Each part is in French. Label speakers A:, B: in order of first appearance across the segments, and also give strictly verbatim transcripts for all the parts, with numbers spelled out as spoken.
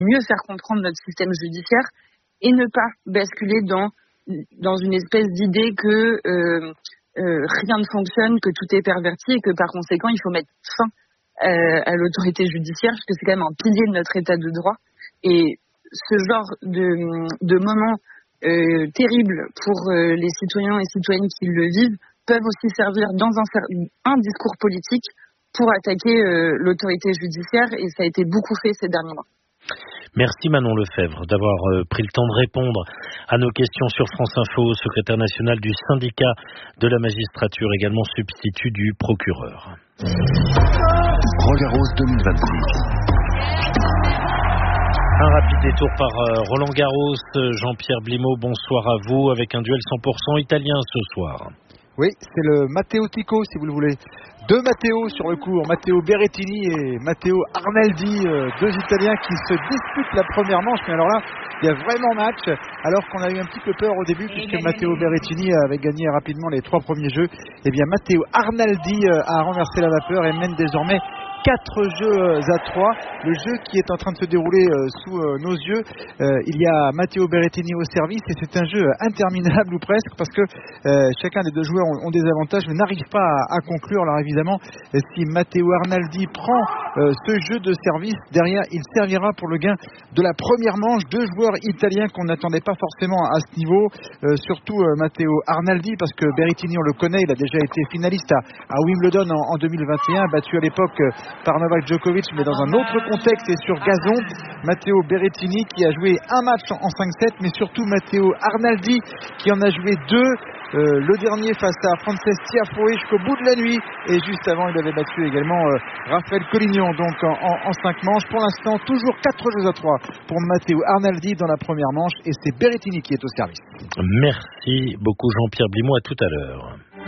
A: mieux faire comprendre notre système judiciaire et ne pas basculer dans, dans une espèce d'idée que euh, euh, rien ne fonctionne, que tout est perverti et que par conséquent il faut mettre fin euh, à l'autorité judiciaire, parce que c'est quand même un pilier de notre état de droit. Et ce genre de, de moments euh, terribles pour euh, les citoyens et citoyennes qui le vivent peuvent aussi servir dans un, un discours politique pour attaquer euh, l'autorité judiciaire, et ça a été beaucoup fait ces derniers mois.
B: Merci Manon Lefebvre d'avoir euh, pris le temps de répondre à nos questions sur France Info, secrétaire nationale du syndicat de la magistrature, également substitut du procureur.
C: Roland Garros deux mille vingt-six.
B: Un rapide détour par euh, Roland Garros. Jean-Pierre Blimaud, bonsoir à vous, avec un duel cent pour cent italien ce soir.
D: Oui, c'est le Matteo Tico, si vous le voulez. Deux Matteo sur le court, Matteo Berrettini et Matteo Arnaldi, euh, deux Italiens qui se disputent la première manche. Mais alors là, il y a vraiment match, alors qu'on a eu un petit peu peur au début, puisque Matteo Berrettini avait gagné rapidement les trois premiers jeux. Eh bien, Matteo Arnaldi a renversé la vapeur et mène désormais quatre jeux à trois. Le jeu qui est en train de se dérouler euh, sous euh, nos yeux, euh, il y a Matteo Berrettini au service et c'est un jeu interminable ou presque, parce que euh, chacun des deux joueurs ont, ont des avantages mais n'arrive pas à, à conclure. Alors évidemment, si Matteo Arnaldi prend euh, ce jeu de service, derrière il servira pour le gain de la première manche. Deux joueurs italiens qu'on n'attendait pas forcément à ce niveau, euh, surtout euh, Matteo Arnaldi, parce que Berrettini on le connaît, il a déjà été finaliste à, à Wimbledon en, en deux mille vingt et un, battu à l'époque euh, par Novak Djokovic, mais dans un autre contexte et sur gazon. Matteo Berrettini qui a joué un match en cinq sept, mais surtout Matteo Arnaldi qui en a joué deux. Euh, le dernier face à Frances Tiafoe jusqu'au bout de la nuit, et juste avant il avait battu également euh, Raphaël Collignon, donc en, en, en cinq manches. Pour l'instant toujours quatre jeux à trois pour Matteo Arnaldi dans la première manche, et c'est Berrettini qui est au service.
B: Merci beaucoup Jean-Pierre Blimaud, à tout à l'heure.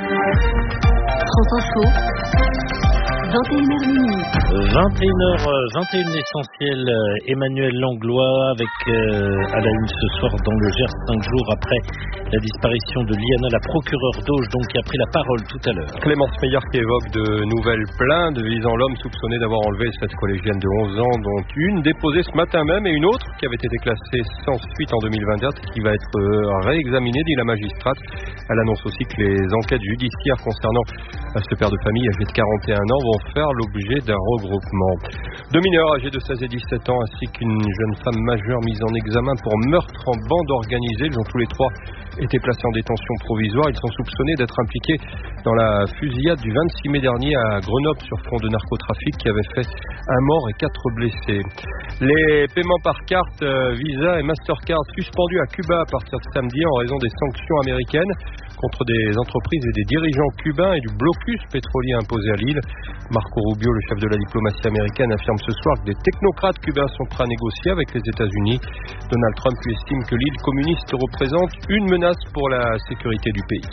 E: France Info, vingt et une heures minuit.
B: vingt et une heures vingt et une essentiel, Emmanuel Langlois avec euh, à la une ce soir dans le Gers, cinq jours après la disparition de Liana, la procureure d'Auge, donc qui a pris la parole tout à l'heure.
F: Clémence Meyer qui évoque de nouvelles plaintes visant l'homme soupçonné d'avoir enlevé cette collégienne de onze ans, dont une déposée ce matin même et une autre qui avait été classée sans suite en deux mille vingt-quatre, qui va être réexaminée, dit la magistrate. Elle annonce aussi que les enquêtes judiciaires concernant ce père de famille âgé de quarante et un ans vont faire l'objet d'un regroupement. Deux mineurs âgés de seize et dix-sept ans ainsi qu'une jeune femme majeure mise en examen pour meurtre en bande organisée. Ils ont tous les trois été placés en détention provisoire. Ils sont soupçonnés d'être impliqués dans la fusillade du vingt-six mai dernier à Grenoble sur fond de narcotrafic qui avait fait un mort et quatre blessés. Les paiements par carte Visa et Mastercard suspendus à Cuba à partir de samedi en raison des sanctions américaines contre des entreprises et des dirigeants cubains et du blocus pétrolier imposé à l'île. Marco Rubio, le chef de la diplomatie américaine, affirme ce soir que des technocrates cubains sont prêts à négocier avec les États-Unis. Donald Trump lui estime que l'île communiste représente une menace pour la sécurité du pays.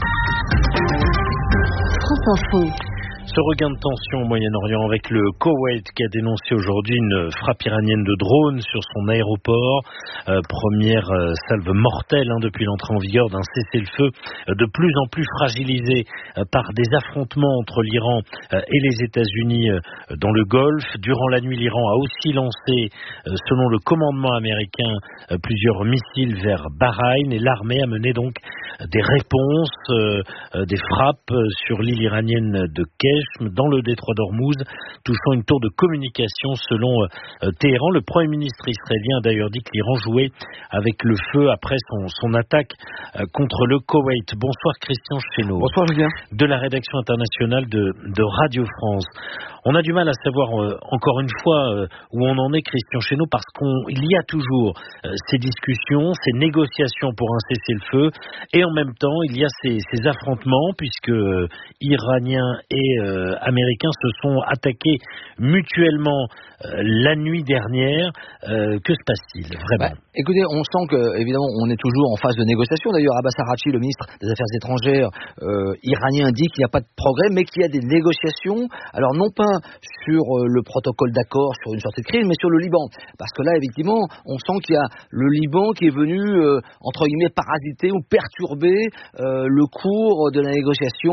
E: France Info.
B: Ce regain de tension au Moyen-Orient avec le Koweït qui a dénoncé aujourd'hui une frappe iranienne de drone sur son aéroport. Euh, première euh, salve mortelle hein, depuis l'entrée en vigueur d'un cessez-le-feu euh, de plus en plus fragilisé euh, par des affrontements entre l'Iran euh, et les États-Unis euh, dans le Golfe. Durant la nuit, l'Iran a aussi lancé, euh, selon le commandement américain, euh, plusieurs missiles vers Bahreïn, et l'armée a mené donc des réponses, euh, euh, des frappes euh, sur l'île iranienne de Kesh, dans le détroit d'Ormuz, touchant une tour de communication selon euh, Téhéran. Le Premier ministre israélien a d'ailleurs dit que l'Iran jouait avec le feu après son, son attaque euh, contre le Koweït. Bonsoir Christian Chesneau.
D: Bonsoir Julien.
B: De la rédaction internationale de, de Radio France. On a du mal à savoir euh, encore une fois euh, où on en est, Christian Chesneau, parce qu'il y a toujours euh, ces discussions, ces négociations pour un cessez-le-feu, et en même temps il y a ces, ces affrontements, puisque euh, Iraniens et euh, Américains se sont attaqués mutuellement euh, la nuit dernière. Euh, que se passe-t-il vraiment?
G: Bah, écoutez, on sent que évidemment on est toujours en phase de négociation. D'ailleurs, Abbas Araghchi, le ministre des Affaires étrangères euh, iranien, dit qu'il n'y a pas de progrès, mais qu'il y a des négociations. Alors non pas sur euh, le protocole d'accord sur une sortie de crise, mais sur le Liban. Parce que là, effectivement, on sent qu'il y a le Liban qui est venu, euh, entre guillemets, parasiter ou perturber perturber euh, le cours de la négociation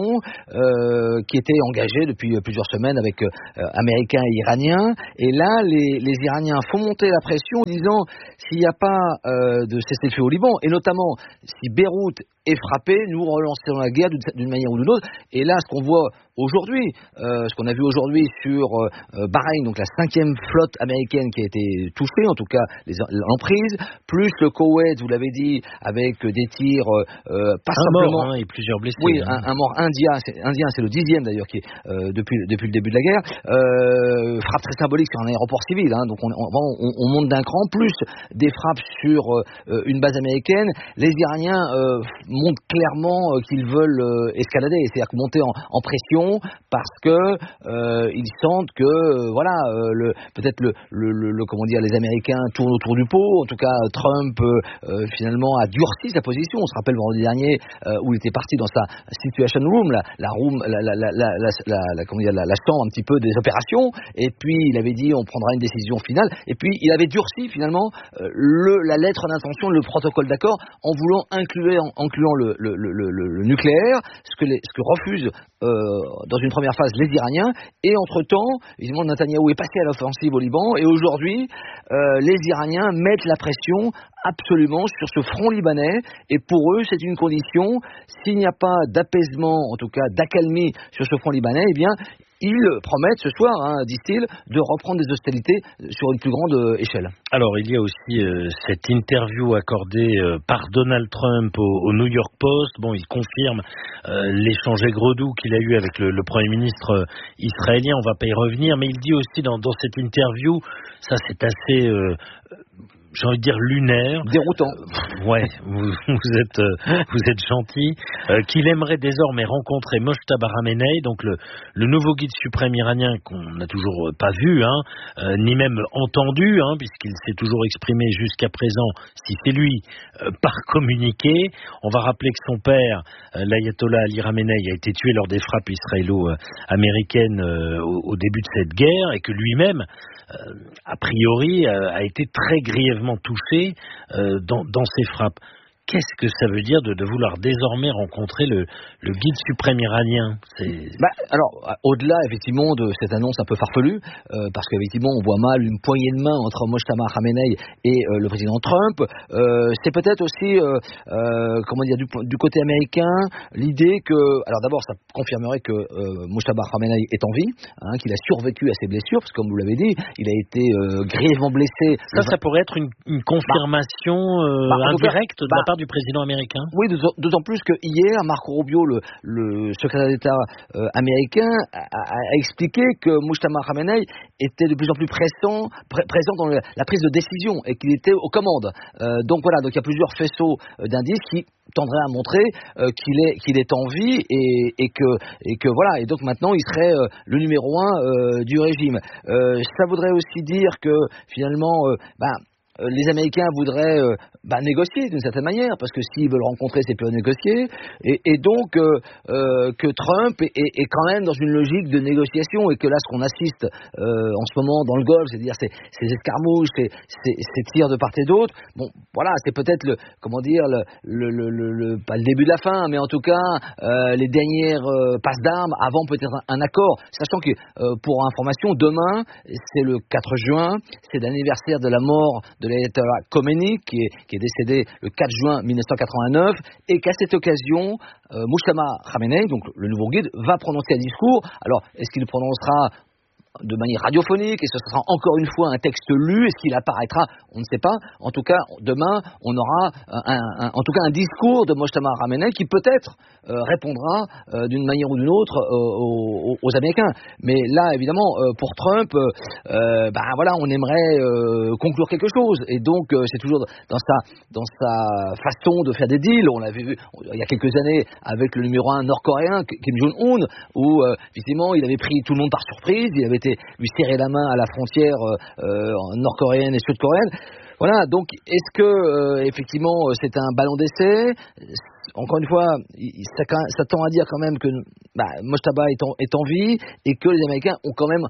G: euh, qui était engagée depuis plusieurs semaines avec euh, Américains et Iraniens. Et là, les, les Iraniens font monter la pression en disant s'il n'y a pas euh, de cessez-le-feu au Liban, et notamment si Beyrouth est frappé, nous relancerons la guerre d'une, d'une manière ou d'une autre. Et là, ce qu'on voit aujourd'hui, euh, ce qu'on a vu aujourd'hui sur euh, Bahreïn, donc la cinquième flotte américaine qui a été touchée, en tout cas les, l'emprise, plus le Koweït, vous l'avez dit, avec des tirs, euh, pas
B: un
G: simplement...
B: mort hein, et plusieurs blessés.
G: Oui,
B: hein.
G: un, un mort indien, c'est, indien, c'est le dixième d'ailleurs, qui est, euh, depuis, depuis le début de la guerre. Euh, frappe très symbolique sur un aéroport civil, hein, donc on, on, on monte d'un cran, plus des frappes sur euh, une base américaine. Les Iraniens euh, montrent clairement euh, qu'ils veulent euh, escalader, c'est-à-dire monter en, en pression, parce que euh, ils sentent que euh, voilà, euh, le, peut-être le, le, le, le comment dire, les Américains tournent autour du pot. En tout cas, Trump euh, finalement a durci sa position. On se rappelle vendredi dernier euh, où il était parti dans sa Situation Room, la, la room, la, la, la, la, la, la, la, comment dire, la, la chambre un petit peu des opérations. Et puis il avait dit on prendra une décision finale. Et puis il avait durci finalement euh, le, la lettre d'intention, le protocole d'accord, en voulant inclure, en incluant le, le, le, le, le nucléaire, ce que, les, ce que refusent euh, dans une première phase les Iraniens. Et entre-temps, évidemment, Netanyahou est passé à l'offensive au Liban, et aujourd'hui, euh, les Iraniens mettent la pression absolument sur ce front libanais, et pour eux, c'est une condition. S'il n'y a pas d'apaisement, en tout cas d'accalmie sur ce front libanais, eh bien, ils promettent ce soir, hein, disent-ils, de reprendre des hostilités sur une plus grande euh, échelle.
B: Alors, il y a aussi euh, cette interview accordée euh, par Donald Trump au, au New York Post. Bon, il confirme euh, l'échange aigre-doux qu'il a eu avec le, le Premier ministre euh, israélien. On ne va pas y revenir, mais il dit aussi dans, dans cette interview, ça c'est assez... Euh, j'ai envie de dire lunaire.
G: Déroutant.
B: Euh, ouais, vous, vous êtes euh, vous êtes gentil. Euh, qu'il aimerait désormais rencontrer Mojtaba Khamenei, donc le, le nouveau guide suprême iranien qu'on n'a toujours pas vu, hein, euh, ni même entendu, hein, puisqu'il s'est toujours exprimé jusqu'à présent, si c'est lui, euh, par communiqué. On va rappeler que son père, euh, l'ayatollah Ali Khamenei, a été tué lors des frappes israélo-américaines euh, au, au début de cette guerre, et que lui-même, euh, a priori, euh, a été très grièvement touché euh, dans, dans ces frappes. Qu'est-ce que ça veut dire de, de vouloir désormais rencontrer le, le guide suprême iranien? C'est...
G: Bah, alors, au-delà effectivement de cette annonce un peu farfelue, euh, parce qu'effectivement on voit mal une poignée de main entre Mojtaba Khamenei et euh, le président Trump, euh, c'est peut-être aussi, euh, euh, comment dire, du, du côté américain, l'idée que, alors d'abord ça confirmerait que euh, Mojtaba Khamenei est en vie, hein, qu'il a survécu à ses blessures, parce que comme vous l'avez dit, il a été euh, grièvement blessé.
B: Ça, ça pourrait être une, une confirmation euh, bah, indirecte de bah, la part du président américain?
G: Oui, d'autant plus que hier, Marco Rubio, le, le secrétaire d'État euh, américain, a, a, a expliqué que Mojtaba Khamenei était de plus en plus pressant, pr- présent dans le, la prise de décision, et qu'il était aux commandes. Euh, donc voilà, donc il y a plusieurs faisceaux euh, d'indices qui tendraient à montrer euh, qu'il est qu'il est en vie, et, et que et que voilà, et donc maintenant il serait euh, le numéro un euh, du régime. Euh, ça voudrait aussi dire que finalement, euh, bah, Euh, les Américains voudraient euh, bah, négocier d'une certaine manière, parce que s'ils veulent rencontrer, c'est plus à négocier, et, et donc euh, euh, que Trump est, est, est quand même dans une logique de négociation, et que là, ce qu'on assiste euh, en ce moment dans le Golfe, c'est-à-dire ces, ces escarmouches, ces, ces, ces tirs de part et d'autre, bon, voilà, c'est peut-être le, comment dire, le, le, le, le, le pas le début de la fin, mais en tout cas euh, les dernières euh, passes d'armes avant peut-être un, un accord, sachant que euh, pour information, demain, c'est le quatre juin, c'est l'anniversaire de la mort de l'ayatollah Khomeini, qui est, qui est décédé le quatre juin mille neuf cent quatre-vingt-neuf, et qu'à cette occasion, euh, Mojtaba Khamenei, donc le nouveau guide, va prononcer un discours. Alors, est-ce qu'il prononcera de manière radiophonique, et ce sera encore une fois un texte lu? Est-ce qu'il apparaîtra? On ne sait pas. En tout cas, demain, on aura un, un, en tout cas un discours de Mojtaba Khamenei qui peut-être euh, répondra euh, d'une manière ou d'une autre euh, aux, aux Américains. Mais là, évidemment, euh, pour Trump, euh, ben voilà, on aimerait euh, conclure quelque chose, et donc euh, c'est toujours dans sa dans sa façon de faire des deals. On l'avait vu il y a quelques années avec le numéro un nord-coréen Kim Jong-un, où euh, effectivement, il avait pris tout le monde par surprise. Il avait lui serrer la main à la frontière euh, nord-coréenne et sud-coréenne. Voilà, donc est-ce que euh, effectivement c'est un ballon d'essai? Encore une fois, ça, ça tend à dire quand même que bah, Mojtaba est en, est en vie, et que les Américains ont quand même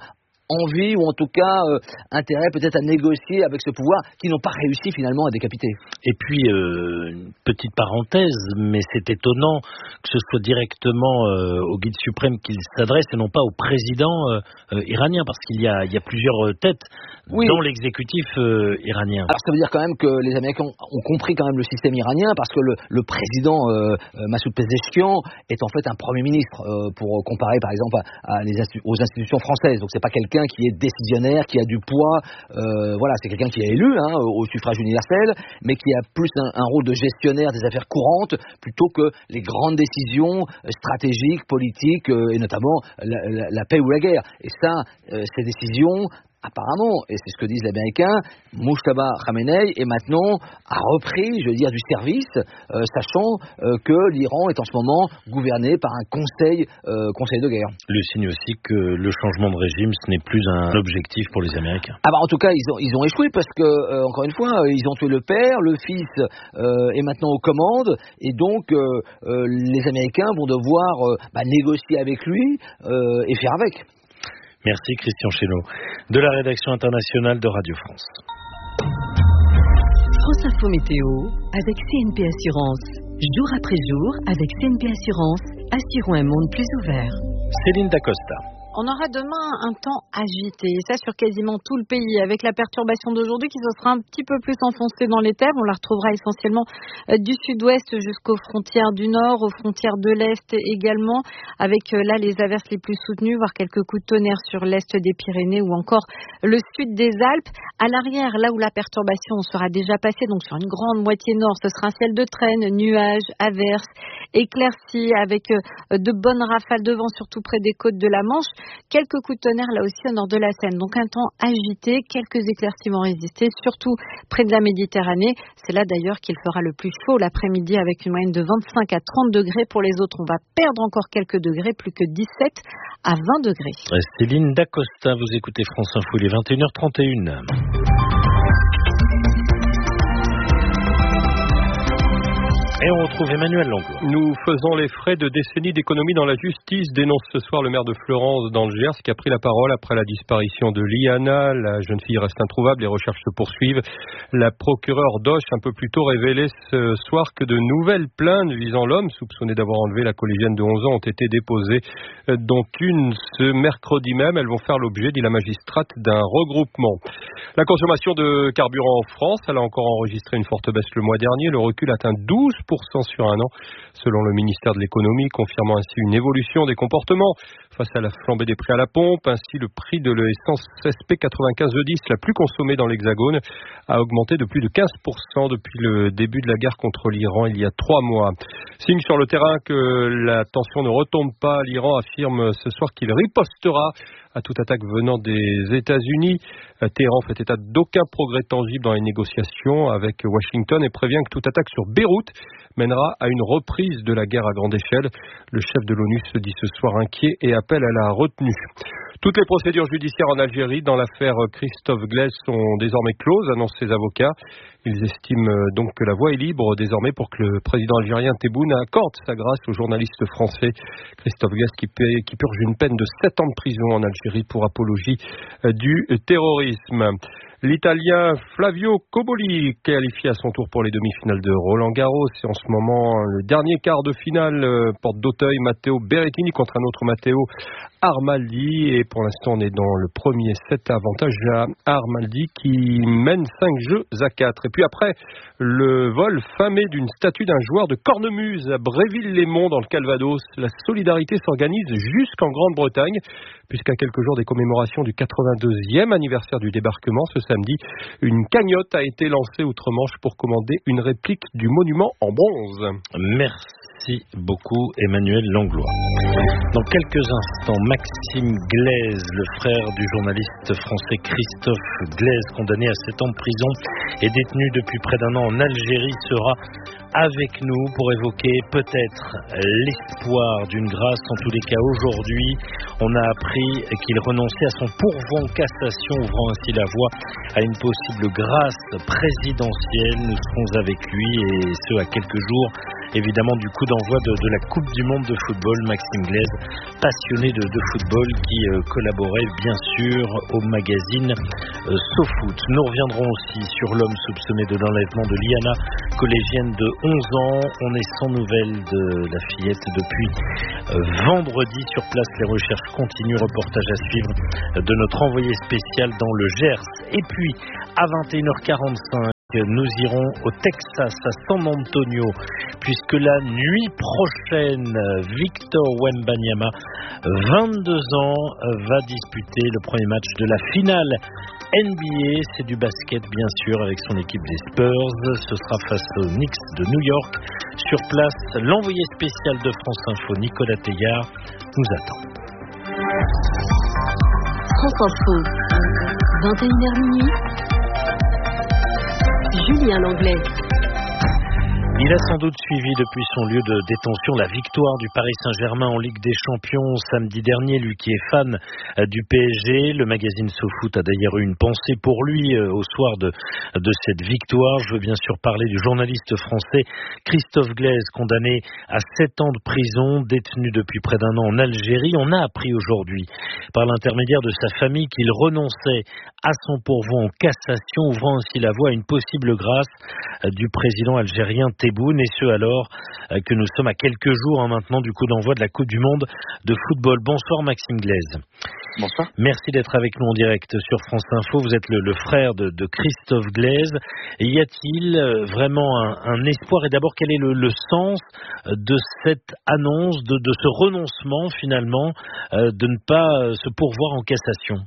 G: envie ou en tout cas euh, intérêt peut-être à négocier avec ce pouvoir qui n'ont pas réussi finalement à décapiter.
B: Et puis, euh, une petite parenthèse, mais c'est étonnant que ce soit directement euh, au guide suprême qu'il s'adresse et non pas au président euh, euh, iranien, parce qu'il y a, il y a plusieurs têtes oui. dans l'exécutif euh, iranien.
G: Alors ça veut dire quand même que les Américains ont compris quand même le système iranien, parce que le, le président euh, Massoud Pezeshkian est en fait un premier ministre, euh, pour comparer par exemple à, à les institu- aux institutions françaises. Donc c'est pas quelqu'un qui est décisionnaire, qui a du poids, euh, voilà, c'est quelqu'un qui est élu hein, au suffrage universel, mais qui a plus un, un rôle de gestionnaire des affaires courantes plutôt que les grandes décisions stratégiques, politiques euh, et notamment la, la, la paix ou la guerre. Et ça, euh, ces décisions, apparemment, et c'est ce que disent les Américains, Mojtaba Khamenei est maintenant a repris, je veux dire, du service, euh, sachant euh, que l'Iran est en ce moment gouverné par un conseil, euh, conseil de guerre.
B: Le signe aussi que le changement de régime, ce n'est plus un objectif pour les Américains.
G: Ah bah en tout cas, ils ont, ils ont échoué parce que, euh, encore une fois, euh, ils ont tué le père, le fils euh, est maintenant aux commandes, et donc euh, euh, les Américains vont devoir euh, bah, négocier avec lui euh, et faire avec.
B: Merci Christian Chénaud, de la rédaction internationale de Radio France.
E: France Info Météo avec C N P Assurance. Jour après jour, avec C N P Assurance, assurons un monde plus ouvert.
B: Céline Dacosta.
H: On aura demain un temps agité, et ça sur quasiment tout le pays, avec la perturbation d'aujourd'hui qui se sera un petit peu plus enfoncée dans les terres. On la retrouvera essentiellement du sud-ouest jusqu'aux frontières du nord, aux frontières de l'est également, avec là les averses les plus soutenues, voire quelques coups de tonnerre sur l'est des Pyrénées ou encore le sud des Alpes. À l'arrière, là où la perturbation sera déjà passée, donc sur une grande moitié nord, ce sera un ciel de traîne, nuages, averses, éclaircies, avec de bonnes rafales de vent, surtout près des côtes de la Manche. Quelques coups de tonnerre là aussi au nord de la Seine. Donc un temps agité, quelques éclaircies vont résister, surtout près de la Méditerranée. C'est là d'ailleurs qu'il fera le plus chaud l'après-midi avec une moyenne de vingt-cinq à trente degrés. Pour les autres, on va perdre encore quelques degrés, plus que dix-sept à vingt degrés.
B: Céline Dacosta, vous écoutez France Info, il est vingt et une heures trente et une. Et on retrouve Emmanuel Langlois.
F: Nous faisons les frais de décennies d'économie dans la justice, dénonce ce soir le maire de Fleurance dans le Gers qui a pris la parole après la disparition de Liana. La jeune fille reste introuvable, les recherches se poursuivent. La procureure Doche, un peu plus tôt, révélait ce soir que de nouvelles plaintes visant l'homme soupçonné d'avoir enlevé la collégienne de onze ans ont été déposées, dont une ce mercredi même. Elles vont faire l'objet, dit la magistrate, d'un regroupement. La consommation de carburant en France, elle a encore enregistré une forte baisse le mois dernier. Le recul atteint douze pour cent sur un an, selon le ministère de l'économie, confirmant ainsi une évolution des comportements face à la flambée des prix à la pompe. Ainsi, le prix de l'essence S P quatre-vingt-quinze E dix, la plus consommée dans l'Hexagone, a augmenté de plus de quinze pour cent depuis le début de la guerre contre l'Iran il y a trois mois. Signe sur le terrain que la tension ne retombe pas, l'Iran affirme ce soir qu'il ripostera à toute attaque venant des États-Unis. Téhéran fait état d'aucun progrès tangible dans les négociations avec Washington et prévient que toute attaque sur Beyrouth mènera à une reprise de la guerre à grande échelle. Le chef de l'ONU se dit ce soir inquiet et appelle à la retenue. Toutes les procédures judiciaires en Algérie dans l'affaire Christophe Glaise sont désormais closes, annoncent ses avocats. Ils estiment donc que la voie est libre désormais pour que le président algérien Tebboune accorde sa grâce au journaliste français Christophe Glaise qui, paie, qui purge une peine de sept ans de prison en Algérie pour apologie du terrorisme. L'Italien Flavio Cobolli, qualifié à son tour pour les demi-finales de Roland-Garros. C'est en ce moment le dernier quart de finale, porte d'Auteuil, Matteo Berrettini contre un autre Matteo Armaldi. Et pour l'instant, on est dans le premier set, avantage à Armaldi qui mène cinq jeux à quatre. Et puis après, le vol famé d'une statue d'un joueur de cornemuse à Bréville-les-Monts dans le Calvados. La solidarité s'organise jusqu'en Grande-Bretagne, puisqu'à quelques jours des commémorations du quatre-vingt-deuxième anniversaire du débarquement, ce samedi, une cagnotte a été lancée outre-Manche pour commander une réplique du monument en bronze.
B: Merci beaucoup Emmanuel Langlois. Dans quelques instants, Maxime Glaise, le frère du journaliste français Christophe Glaise, condamné à sept ans de prison et détenu depuis près d'un an en Algérie, sera avec nous pour évoquer peut-être l'espoir d'une grâce. En tous les cas, aujourd'hui, on a appris qu'il renonçait à son pourvoi en cassation, ouvrant ainsi la voie à une possible grâce présidentielle. Nous serons avec lui, et ce à quelques jours évidemment du coup d'envoi de, de la Coupe du Monde de football. Maxime Glaise, passionné de, de football, qui euh, collaborait bien sûr au magazine euh, SoFoot. Nous reviendrons aussi sur l'homme soupçonné de l'enlèvement de Liana, collégienne de onze ans. On est sans nouvelles de la fillette depuis euh, vendredi. Sur place, les recherches continuent. Reportage à suivre de notre envoyé spécial dans le Gers. Et puis, à vingt et une heures quarante-cinq, nous irons au Texas, à San Antonio, puisque la nuit prochaine, Victor Wembanyama, vingt-deux ans, va disputer le premier match de la finale N B A. C'est du basket, bien sûr, avec son équipe des Spurs. Ce sera face aux Knicks de New York. Sur place, l'envoyé spécial de France Info, Nicolas Teillard, nous attend.
E: France Info, vingt et une heures minuit. Julien Langlais.
B: Il a sans doute suivi depuis son lieu de détention la victoire du Paris Saint-Germain en Ligue des Champions samedi dernier. Lui qui est fan du P S G, le magazine SoFoot a d'ailleurs eu une pensée pour lui au soir de, de cette victoire. Je veux bien sûr parler du journaliste français Christophe Glaise, condamné à sept ans de prison, détenu depuis près d'un an en Algérie. On a appris aujourd'hui, par l'intermédiaire de sa famille, qu'il renonçait à son pourvoi en cassation, ouvrant ainsi la voie à une possible grâce du président algérien Tebboune, et ce alors que nous sommes à quelques jours hein, maintenant du coup d'envoi de la Coupe du Monde de football. Bonsoir Maxime Glaise.
I: Bonsoir.
B: Merci d'être avec nous en direct sur France Info. Vous êtes le, le frère de, de Christophe Glaise. Et y a-t-il vraiment un, un espoir, et d'abord quel est le, le sens de cette annonce, de, de ce renoncement finalement, euh, de ne pas se pourvoir en cassation?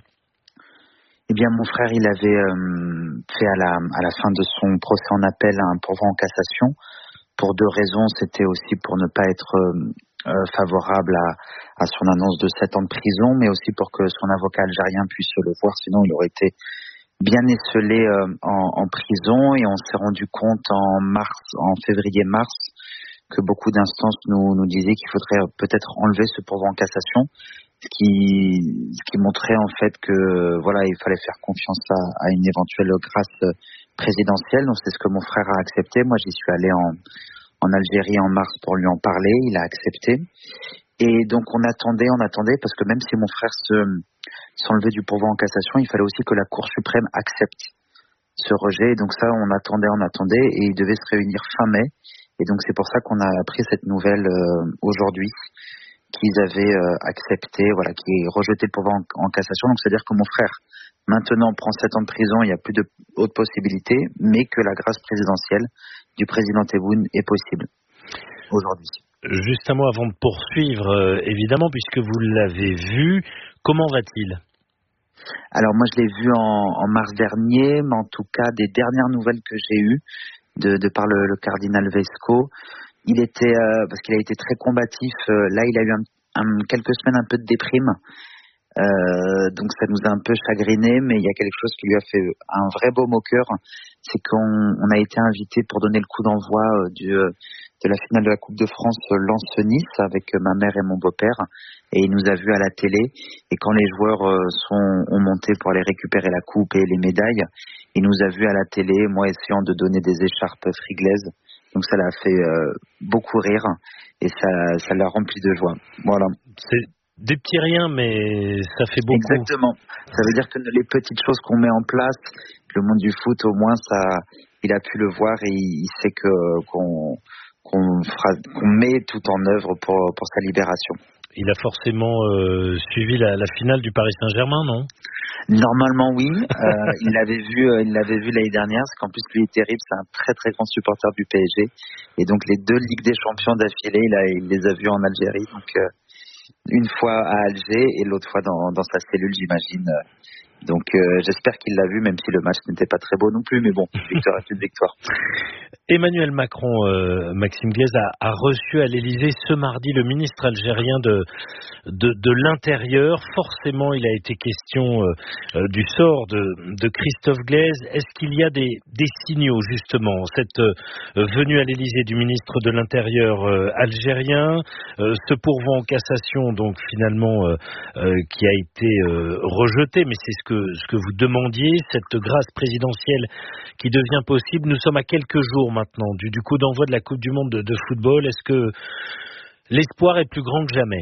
I: Eh bien, mon frère, il avait euh, fait à la, à la fin de son procès en appel un pourvoi en cassation. Pour deux raisons. C'était aussi pour ne pas être euh, favorable à, à son annonce de sept ans de prison, mais aussi pour que son avocat algérien puisse le voir. Sinon, il aurait été bien esselé euh, en, en prison. Et on s'est rendu compte en mars, en février-mars, que beaucoup d'instances nous, nous disaient qu'il faudrait peut-être enlever ce pourvoi en cassation. Ce qui, ce qui montrait en fait que voilà, il fallait faire confiance à, à une éventuelle grâce présidentielle. Donc c'est ce que mon frère a accepté. Moi, j'y suis allé en, en Algérie en mars pour lui en parler. Il a accepté. Et donc on attendait, on attendait, parce que même si mon frère se, s'enlevait du pourvoi en cassation, il fallait aussi que la Cour suprême accepte ce rejet. Et donc ça, on attendait, on attendait, et il devait se réunir fin mai. Et donc c'est pour ça qu'on a appris cette nouvelle euh, aujourd'hui, qu'ils avaient euh, accepté, voilà, qui est rejeté le pourvoi en, en cassation. Donc c'est-à-dire que mon frère maintenant prend sept ans de prison, il n'y a plus de haute possibilité, mais que la grâce présidentielle du président Tebboune est possible aujourd'hui.
B: Juste un mot avant de poursuivre, euh, évidemment, puisque vous l'avez vu, comment va-t-il?
I: Alors moi je l'ai vu en, en mars dernier, mais en tout cas des dernières nouvelles que j'ai eues de, de par le, le cardinal Vesco, il était, euh, parce qu'il a été très combatif, euh, là il a eu un, un, quelques semaines un peu de déprime, euh, donc ça nous a un peu chagriné, mais il y a quelque chose qui lui a fait un vrai baume au cœur, c'est qu'on on a été invité pour donner le coup d'envoi euh, du, euh, de la finale de la Coupe de France euh, Lens-Nice avec euh, ma mère et mon beau-père, et il nous a vus à la télé, et quand les joueurs euh, sont, ont monté pour aller récupérer la coupe et les médailles, il nous a vus à la télé, moi essayant de donner des écharpes friglaises. Donc ça l'a fait euh, beaucoup rire et ça, ça l'a rempli de joie. Voilà.
B: C'est des petits riens, mais ça fait beaucoup.
I: Exactement. Ça veut dire que les petites choses qu'on met en place, le monde du foot, au moins, ça, il a pu le voir et il, il sait que qu'on, qu'on, fera, qu'on met tout en œuvre pour, pour sa libération.
B: Il a forcément euh, suivi la, la finale du Paris Saint-Germain, non?
I: Normalement oui, euh, il l'avait vu, euh, il l'avait vu l'année dernière, parce qu'en plus lui est terrible, c'est un très très grand supporter du P S G, et donc les deux Ligues des Champions d'affilée, il, a, il les a vus en Algérie, donc euh, une fois à Alger et l'autre fois dans, dans sa cellule, j'imagine. Donc euh, j'espère qu'il l'a vu, même si le match n'était pas très beau non plus, mais bon, victoire est une victoire.
B: Emmanuel Macron, euh, Maxime Glaise, a, a reçu à l'Élysée ce mardi le ministre algérien de, de, de l'Intérieur. Forcément, il a été question euh, euh, du sort de, de Christophe Glaise. Est-ce qu'il y a des, des signaux, justement, cette euh, venue à l'Élysée du ministre de l'Intérieur euh, algérien, euh, ce pourvoi en cassation, donc finalement, euh, euh, qui a été euh, rejeté, mais c'est ce que, ce que vous demandiez, cette grâce présidentielle qui devient possible. Nous sommes à quelques jours maintenant du, du coup d'envoi de la Coupe du Monde de, de football. Est-ce que l'espoir est plus grand que jamais?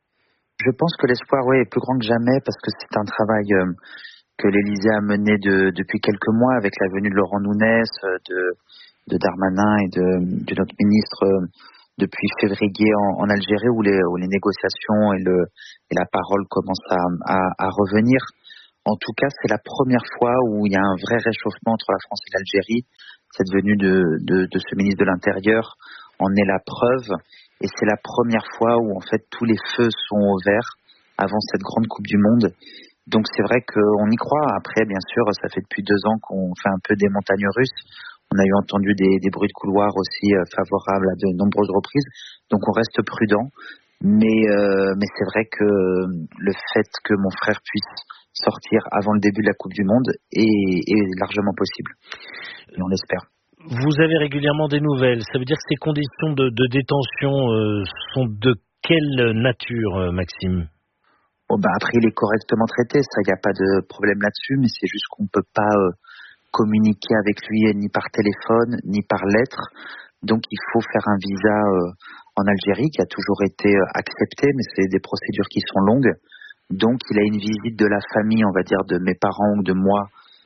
I: Je pense que l'espoir, oui, est plus grand que jamais parce que c'est un travail euh, que l'Élysée a mené de, depuis quelques mois avec la venue de Laurent Nunez, de, de Darmanin et de, de notre ministre euh, depuis février en, en Algérie où les, où les négociations et, le, et la parole commencent à, à, à revenir. En tout cas, c'est la première fois où il y a un vrai réchauffement entre la France et l'Algérie. Cette venue de, de, de ce ministre de l'Intérieur en est la preuve. Et c'est la première fois où en fait tous les feux sont au vert avant cette grande Coupe du Monde. Donc c'est vrai qu'on y croit. Après, bien sûr, ça fait depuis deux ans qu'on fait un peu des montagnes russes. On a eu entendu des, des bruits de couloir aussi euh, favorables à de nombreuses reprises. Donc on reste prudent. Mais, euh, mais c'est vrai que le fait que mon frère puisse sortir avant le début de la Coupe du Monde est, est largement possible. Et on l'espère.
B: Vous avez régulièrement des nouvelles. Ça veut dire que ces conditions de, de détention euh, sont de quelle nature, euh, Maxime?
I: Bon, bah, après, il est correctement traité. Ça, il n'y a pas de problème là-dessus. Mais c'est juste qu'on ne peut pas euh, communiquer avec lui ni par téléphone, ni par lettre. Donc, il faut faire un visa euh, en Algérie qui a toujours été euh, accepté. Mais c'est des procédures qui sont longues. Donc, il a une visite de la famille, on va dire, de mes parents ou de moi,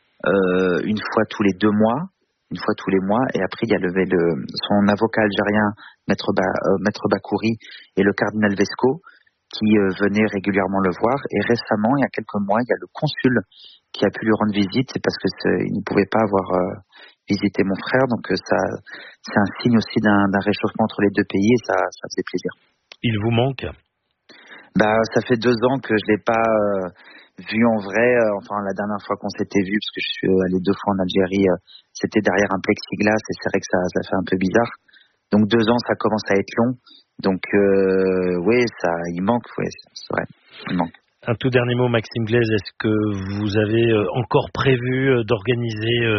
I: euh, une fois tous les deux mois. une fois tous les mois, et après il y a le, le son avocat algérien, Maître, ba, euh, Maître Bakouri, et le cardinal Vesco, qui euh, venaient régulièrement le voir, et récemment, il y a quelques mois, il y a le consul qui a pu lui rendre visite, c'est parce que c'est, il ne pouvait pas avoir euh, visité mon frère, donc euh, ça, c'est un signe aussi d'un, d'un réchauffement entre les deux pays, et ça, ça faisait plaisir.
B: Il vous manque?
I: Bah, ça fait deux ans que je l'ai pas euh, vu en vrai. Euh, enfin, la dernière fois qu'on s'était vu, parce que je suis allé deux fois en Algérie, euh, c'était derrière un plexiglas et c'est vrai que ça, ça fait un peu bizarre. Donc deux ans, ça commence à être long. Donc euh, oui, ça, il manque. Oui, c'est vrai, il manque.
B: Un tout dernier mot, Maxime Glaise, est-ce que vous avez encore prévu d'organiser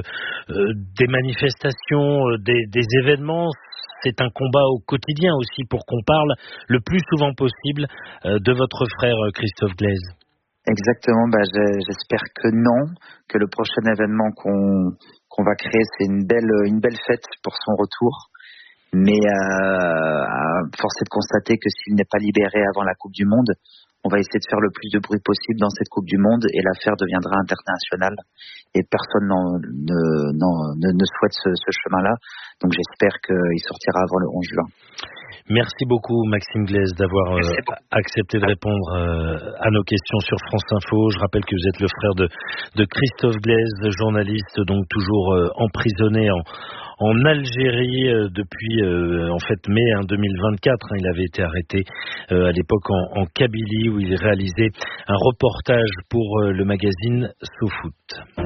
B: des manifestations, des, des événements? C'est un combat au quotidien aussi pour qu'on parle le plus souvent possible de votre frère Christophe Glaise.
I: Exactement, bah, j'espère que non, que le prochain événement qu'on, qu'on va créer, c'est une belle, une belle fête pour son retour. Mais euh, force est de constater que s'il n'est pas libéré avant la Coupe du Monde, on va essayer de faire le plus de bruit possible dans cette Coupe du Monde et l'affaire deviendra internationale. Et personne n'en, ne, n'en, ne, ne souhaite ce, ce chemin-là. Donc j'espère qu'il sortira avant le onze juin.
B: Merci beaucoup Maxime Glaise d'avoir euh, accepté de répondre euh, à nos questions sur France Info. Je rappelle que vous êtes le frère de, de Christophe Glaise, journaliste donc toujours euh, emprisonné en, en Algérie euh, depuis euh, en fait mai hein, deux mille vingt-quatre. Hein, il avait été arrêté euh, à l'époque en, en Kabylie où il réalisait un reportage pour euh, le magazine SoFoot.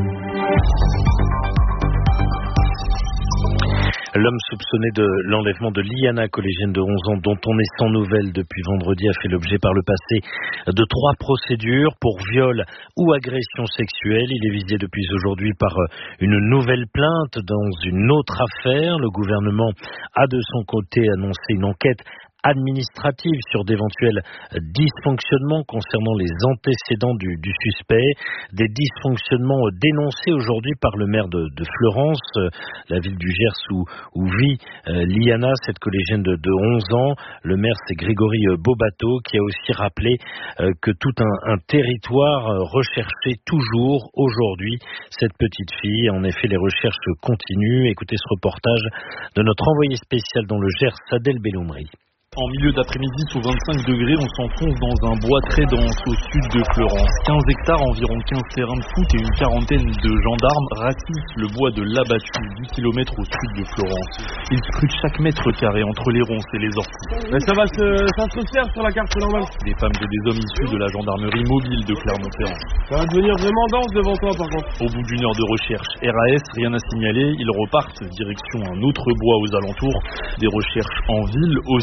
B: L'homme soupçonné de l'enlèvement de Liana, collégienne de onze ans, dont on est sans nouvelles depuis vendredi, a fait l'objet par le passé de trois procédures pour viol ou agression sexuelle. Il est visé depuis aujourd'hui par une nouvelle plainte dans une autre affaire. Le gouvernement a de son côté annoncé une enquête administrative sur d'éventuels dysfonctionnements concernant les antécédents du, du suspect, des dysfonctionnements dénoncés aujourd'hui par le maire de, de Fleurance, la ville du Gers où, où vit euh, Liana, cette collégienne de, de onze ans. Le maire, c'est Grégory Bobato, qui a aussi rappelé euh, que tout un, un territoire recherchait toujours aujourd'hui cette petite fille. En effet, les recherches continuent. Écoutez ce reportage de notre envoyé spécial dans le Gers, Adèle Belloumri.
J: En milieu d'après-midi, sous vingt-cinq degrés, on s'enfonce dans un bois très dense au sud de Fleurance. quinze hectares, environ quinze terrains de foot et une quarantaine de gendarmes ratissent le bois de l'Abattu, dix kilomètres au sud de Florence. Ils scrutent chaque mètre carré entre les ronces et les orties.
K: Mais ça va se, ça se faire sur la carte normale.
J: Des femmes et des hommes issus de la gendarmerie mobile de Clermont-Ferrand.
K: Ça va devenir vraiment dense devant toi par contre.
J: Au bout d'une heure de recherche R A S, rien à signaler. Ils repartent direction un autre bois aux alentours. Des recherches en ville aussi, une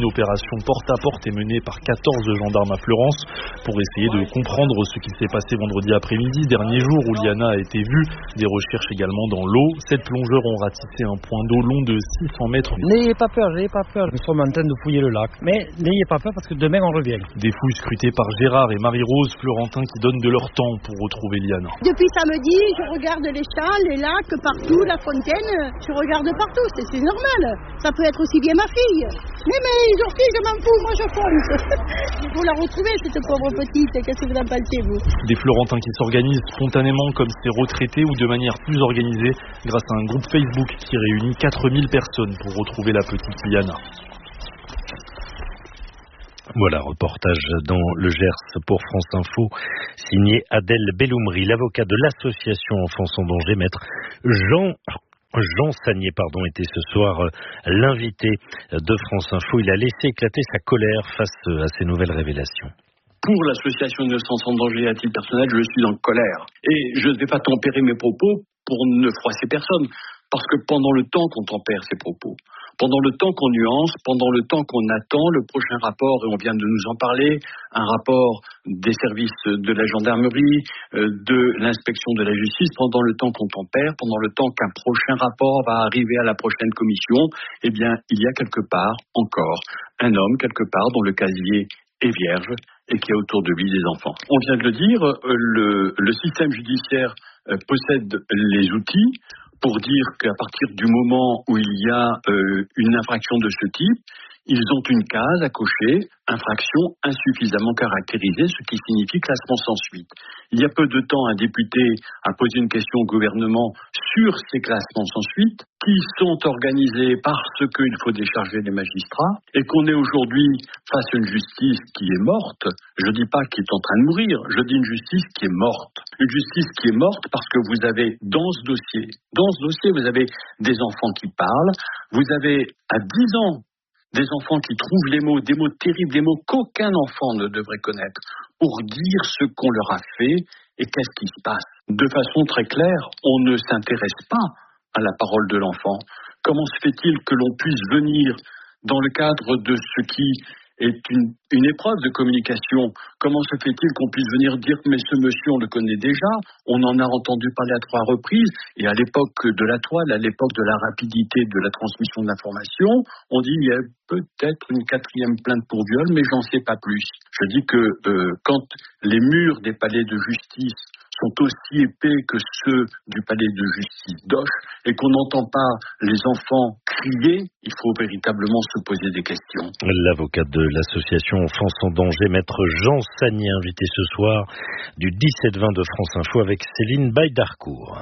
J: Une opération porte-à-porte est menée par quatorze gendarmes à Fleurance pour essayer de comprendre ce qui s'est passé vendredi après-midi, dernier jour où Liana a été vue. Des recherches également dans l'eau. Sept plongeurs ont ratissé un point d'eau long de six cents mètres.
L: N'ayez pas peur, n'ayez pas peur. Nous sommes en train de fouiller le lac. Mais n'ayez pas peur parce que demain on revient.
J: Des fouilles scrutées par Gérard et Marie-Rose Florentin qui donnent de leur temps pour retrouver Liana.
M: Depuis samedi, je regarde les champs, les lacs, partout, la fontaine. Je regarde partout, c'est, c'est normal. Ça peut être aussi bien ma fille. Mais mes orties, je m'en fous, moi je fonce. Il faut la retrouver, cette pauvre petite. Qu'est-ce que vous en pensez, vous?
J: Des Florentins qui s'organisent spontanément comme ces retraités ou de manière plus organisée grâce à un groupe Facebook qui réunit quatre mille personnes pour retrouver la petite Liana.
B: Voilà, reportage dans le Gers pour France Info, signé Adèle Belloumri, l'avocat de l'association Enfants en danger, maître Jean Jean Sagnier, pardon, était ce soir l'invité de France Info. Il a laissé éclater sa colère face à ces nouvelles révélations.
N: Pour l'association Innocence en danger à titre personnel, je suis en colère. Et je ne vais pas tempérer mes propos pour ne froisser personne. Parce que pendant le temps qu'on tempère ces propos, pendant le temps qu'on nuance, pendant le temps qu'on attend le prochain rapport, et on vient de nous en parler, un rapport des services de la gendarmerie, de l'inspection de la justice, pendant le temps qu'on tempère, pendant le temps qu'un prochain rapport va arriver à la prochaine commission, eh bien, il y a quelque part encore un homme, quelque part, dont le casier est vierge et qui a autour de lui des enfants. On vient de le dire, le, le système judiciaire possède les outils pour dire qu'à partir du moment où il y a euh, une infraction de ce type, ils ont une case à cocher, infraction insuffisamment caractérisée, ce qui signifie classement sans suite. Il y a peu de temps, un député a posé une question au gouvernement sur ces classements sans suite, qui sont organisés parce qu'il faut décharger les magistrats, et qu'on est aujourd'hui face à une justice qui est morte. Je ne dis pas qui est en train de mourir, je dis une justice qui est morte. Une justice qui est morte parce que vous avez dans ce dossier, dans ce dossier, vous avez des enfants qui parlent, vous avez à dix ans, des enfants qui trouvent les mots, des mots terribles, des mots qu'aucun enfant ne devrait connaître, pour dire ce qu'on leur a fait et qu'est-ce qui se passe. De façon très claire, on ne s'intéresse pas à la parole de l'enfant. Comment se fait-il que l'on puisse venir, dans le cadre de ce qui est une, une épreuve de communication, comment se fait-il qu'on puisse venir dire « mais ce monsieur, on le connaît déjà, on en a entendu parler à trois reprises » et à l'époque de la toile, à l'époque de la rapidité de la transmission de l'information, on dit « il y a peut-être une quatrième plainte pour viol, mais j'en sais pas plus ». Je dis que euh, quand les murs des palais de justice sont aussi épais que ceux du palais de justice d'Auch et qu'on n'entend pas les enfants crier, il faut véritablement se poser des questions.
B: L'avocat de l'association Enfants en danger, maître Jean Sagnier, invité ce soir du dix-sept vingt de France Info avec Céline Baye-Darcourt.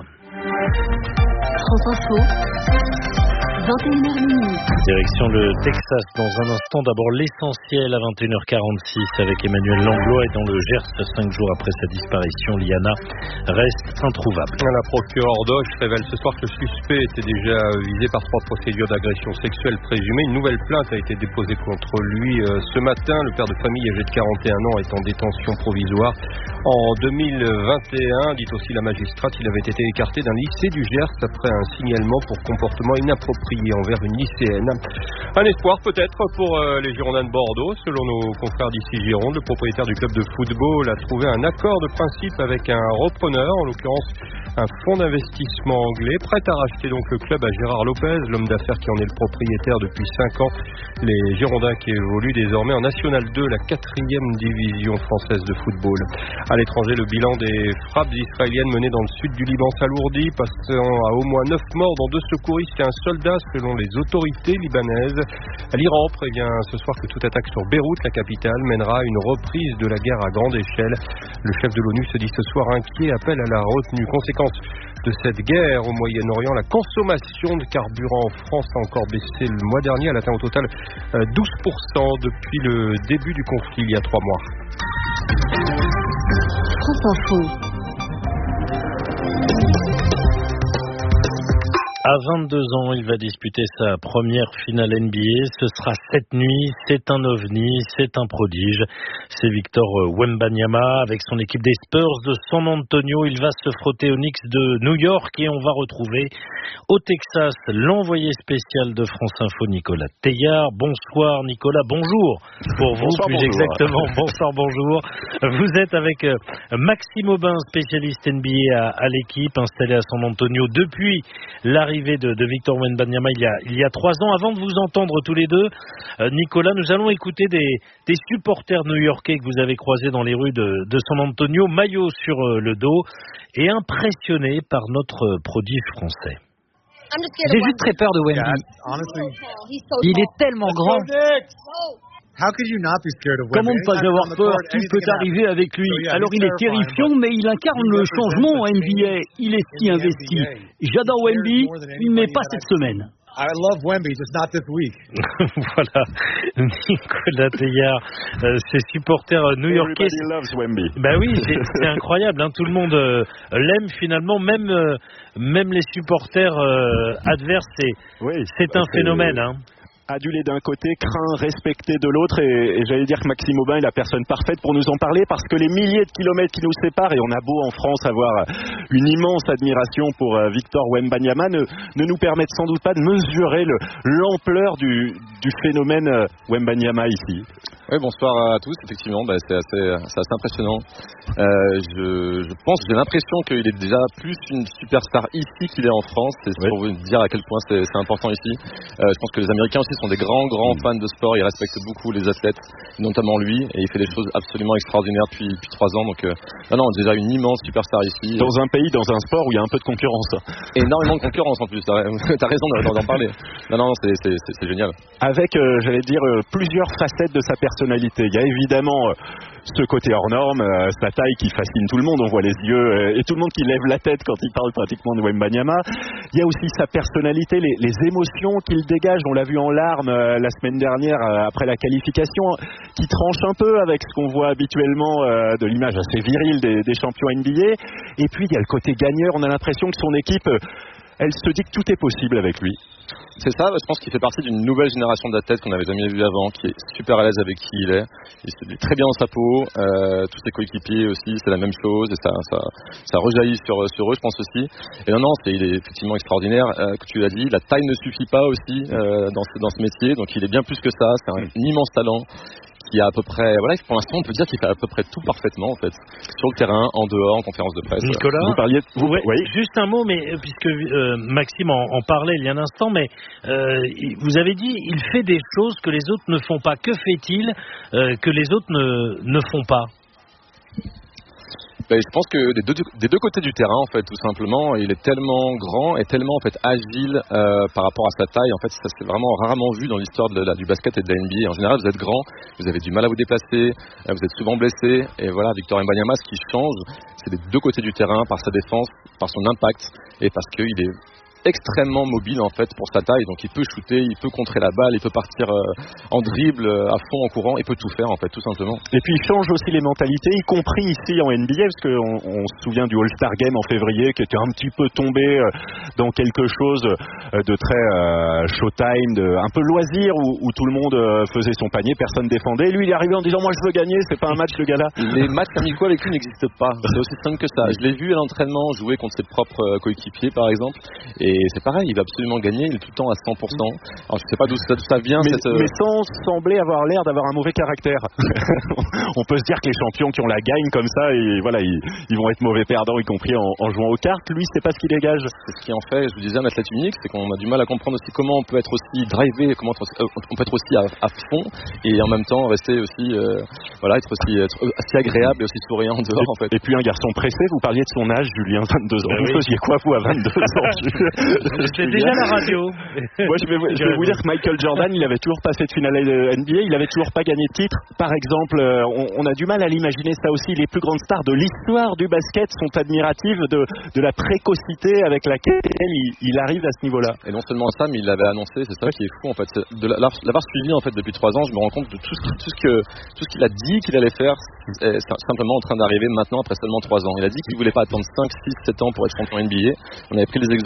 E: France Info. vingt et une heures minuit.
B: Direction le Texas dans un instant. D'abord l'essentiel à vingt et une heures quarante-six avec Emmanuel Langlois. Et dans le Gers, cinq jours après sa disparition, Liana reste introuvable.
F: La procureure d'Auch révèle ce soir que le suspect était déjà visé par trois procédures d'agression sexuelle présumée. Une nouvelle plainte a été déposée contre lui ce matin. Le père de famille âgé de quarante et un ans est en détention provisoire. En deux mille vingt et un, dit aussi la magistrate, il avait été écarté d'un lycée du Gers après un signalement pour comportement inapproprié envers une lycéenne. Un espoir peut-être pour euh, les Girondins de Bordeaux. Selon nos confrères d'ici Gironde, le propriétaire du club de football a trouvé un accord de principe avec un repreneur, en l'occurrence un fonds d'investissement anglais, prêt à racheter donc le club à Gérard Lopez, l'homme d'affaires qui en est le propriétaire depuis cinq ans. Les Girondins qui évoluent désormais en National deux, la quatrième division française de football. À l'étranger, le bilan des frappes israéliennes menées dans le sud du Liban s'alourdit, passant à au moins neuf morts dont deux secouristes et un soldat selon les autorités libanaises. L'Iran prévient ce soir que toute attaque sur Beyrouth, la capitale, mènera à une reprise de la guerre à grande échelle. Le chef de l'ONU se dit ce soir inquiet, appelle à la retenue. Conséquence de cette guerre au Moyen-Orient, la consommation de carburant en France a encore baissé le mois dernier. Elle atteint au total douze pour cent depuis le début du conflit il y a trois mois.
E: France Info.
B: À vingt-deux ans, il va disputer sa première finale N B A. Ce sera cette nuit. C'est un ovni, c'est un prodige. C'est Victor Wembanyama avec son équipe des Spurs de San Antonio. Il va se frotter aux Knicks de New York et on va retrouver au Texas l'envoyé spécial de France Info, Nicolas Teillard. Bonsoir Nicolas, bonjour pour vous
O: bonsoir,
B: plus
O: bonjour.
B: exactement. Bonsoir, bonjour. Vous êtes avec Maxime Aubin, spécialiste N B A à, à l'équipe, installé à San Antonio depuis l'arrivée De, de Victor Wembanyama il y, a, il y a trois ans. Avant de vous entendre tous les deux, euh, Nicolas, nous allons écouter des, des supporters new-yorkais que vous avez croisés dans les rues de, de San Antonio, maillot sur euh, le dos, et impressionnés par notre euh, prodige français.
P: J'ai juste très peur de Wemby. Il est tellement grand. Comment ne pas avoir peur? Tout peut arriver avec lui. Alors il est terrifiant, mais il incarne le changement en N B A. Il est si investi. J'adore Wemby, mais pas cette semaine.
Q: I love Wemby, just not this week.
B: Voilà, Nicolas Teillard, euh, ses supporters new-yorkais.
O: Everybody loves Wemby.
B: Ben oui, c'est, c'est incroyable, hein, tout le monde euh, l'aime finalement, même euh, même les supporters euh, adverses, c'est
O: oui,
B: c'est un
O: c'est...
B: phénomène. Hein.
O: Adulé d'un côté, craint, respecté de l'autre, et, et j'allais dire que Maxime Aubin est la personne parfaite pour nous en parler, parce que les milliers de kilomètres qui nous séparent, et on a beau en France avoir une immense admiration pour euh, Victor Wembanyama, ne, ne nous permettent sans doute pas de mesurer le, l'ampleur du, du phénomène euh, Wembanyama ici.
R: Oui, bonsoir à tous. Effectivement, bah, c'est, assez, c'est assez impressionnant. Euh, je, je pense, j'ai l'impression qu'il est déjà plus une superstar ici qu'il est en France. C'est oui. Pour vous dire à quel point c'est, c'est important ici. Euh, je pense que les Américains aussi sont des grands, grands fans de sport. Ils respectent beaucoup les athlètes, notamment lui, et il fait des choses absolument extraordinaires depuis, depuis trois ans. Donc, euh, non, non, déjà une immense superstar ici.
O: Dans un pays, dans un sport où il y a un peu de concurrence.
R: Énormément de concurrence en plus. T'as, t'as raison d'en, d'en parler. Non, non, c'est, c'est, c'est, c'est génial.
O: Avec, euh, j'allais dire, euh, plusieurs facettes de sa personnalité. Il y a évidemment euh, ce côté hors norme, euh, sa taille qui fascine tout le monde. On voit les yeux euh, et tout le monde qui lève la tête quand il parle pratiquement de Wembanyama. Il y a aussi sa personnalité, les, les émotions qu'il dégage. On l'a vu en larmes euh, la semaine dernière euh, après la qualification, qui tranche un peu avec ce qu'on voit habituellement euh, de l'image assez virile des, des champions N B A. Et puis il y a le côté gagneur. On a l'impression que son équipe, euh, elle se dit que tout est possible avec lui.
R: C'est ça, je pense qu'il fait partie d'une nouvelle génération d'athlètes qu'on n'avait jamais vu avant, qui est super à l'aise avec qui il est. Il se dit très bien dans sa peau, euh, tous ses coéquipiers aussi, c'est la même chose, et ça, ça, ça rejaillit sur, sur eux, je pense aussi. Et non, non, c'est, il est effectivement extraordinaire, euh, que tu l'as dit, la taille ne suffit pas aussi euh, dans, ce, dans ce métier, donc il est bien plus que ça, c'est un immense talent. Qui a à peu près, voilà, pour l'instant, on peut dire qu'il fait à peu près tout parfaitement, en fait, sur le terrain, en dehors, en conférence de presse.
B: Nicolas,
O: vous parliez, vous,
B: ouais,
O: oui.
B: Juste un mot, mais puisque euh, Maxime en, en parlait il y a un instant, mais euh, vous avez dit, il fait des choses que les autres ne font pas. Que fait-il euh, que les autres ne, ne font pas?
R: Ben, je pense que des deux, des deux côtés du terrain, en fait, tout simplement, il est tellement grand et tellement en fait agile euh, par rapport à sa taille. En fait, ça c'est vraiment rarement vu dans l'histoire de la, du basket et de la N B A. En général, vous êtes grand, vous avez du mal à vous déplacer, euh, vous êtes souvent blessé. Et voilà, Victor Wembanyama, ce qui change, c'est des deux côtés du terrain, par sa défense, par son impact et parce qu'il est extrêmement mobile en fait pour sa taille, donc il peut shooter, il peut contrer la balle, il peut partir euh, en dribble, euh, à fond en courant, il peut tout faire en fait, tout simplement.
O: Et puis il change aussi les mentalités, y compris ici en N B A, parce qu'on on se souvient du All-Star Game en février qui était un petit peu tombé euh, dans quelque chose euh, de très euh, showtime, de, un peu loisir, où, où tout le monde euh, faisait son panier, personne défendait. Lui il est arrivé en disant moi je veux gagner, c'est pas un match le gars là.
R: Les matchs amicaux avec lui n'existent pas, c'est aussi simple que ça. Je l'ai vu à l'entraînement jouer contre ses propres euh, coéquipiers par exemple, et c'est pareil, il va absolument gagner, il est tout le temps à cent pour cent. Alors je sais pas d'où ça, d'où ça vient.
O: Mais,
R: cette, euh...
O: mais sans sembler avoir l'air d'avoir un mauvais caractère. On peut se dire que les champions qui ont la gagne comme ça, et voilà, ils, ils vont être mauvais perdants, y compris en, en jouant aux cartes. Lui, c'est pas ce qu'il dégage.
R: C'est ce qui en fait, je vous disais, un athlète unique, c'est qu'on a du mal à comprendre aussi comment on peut être aussi drivé, comment euh, on peut être aussi à, à fond, et en même temps rester aussi, euh, voilà, être aussi être assez agréable et aussi souriant en dehors
O: et,
R: en fait.
O: Et puis un garçon pressé. Vous parliez de son âge, Julien, vingt-deux ans.
B: Ben
O: vous
B: oui.
O: faisiez quoi vous à vingt-deux ans?
B: C'est déjà la radio.
O: Moi, je vais, vous, je vais vous dire que Michael Jordan, il avait toujours pas fait de finale de N B A, il avait toujours pas gagné de titre. Par exemple, on, on a du mal à l'imaginer ça aussi. Les plus grandes stars de l'histoire du basket sont admiratives de, de la précocité avec laquelle il, il arrive à ce niveau-là.
R: Et non seulement ça, mais il l'avait annoncé. C'est ça qui est fou en fait. De l'avoir suivi en fait depuis trois ans, je me rends compte de tout ce, tout ce que tout ce qu'il a dit qu'il allait faire est simplement en train d'arriver maintenant après seulement trois ans. Il a dit qu'il voulait pas attendre cinq, six, sept ans pour être champion N B A. On avait pris les exemples de Michael Jordan.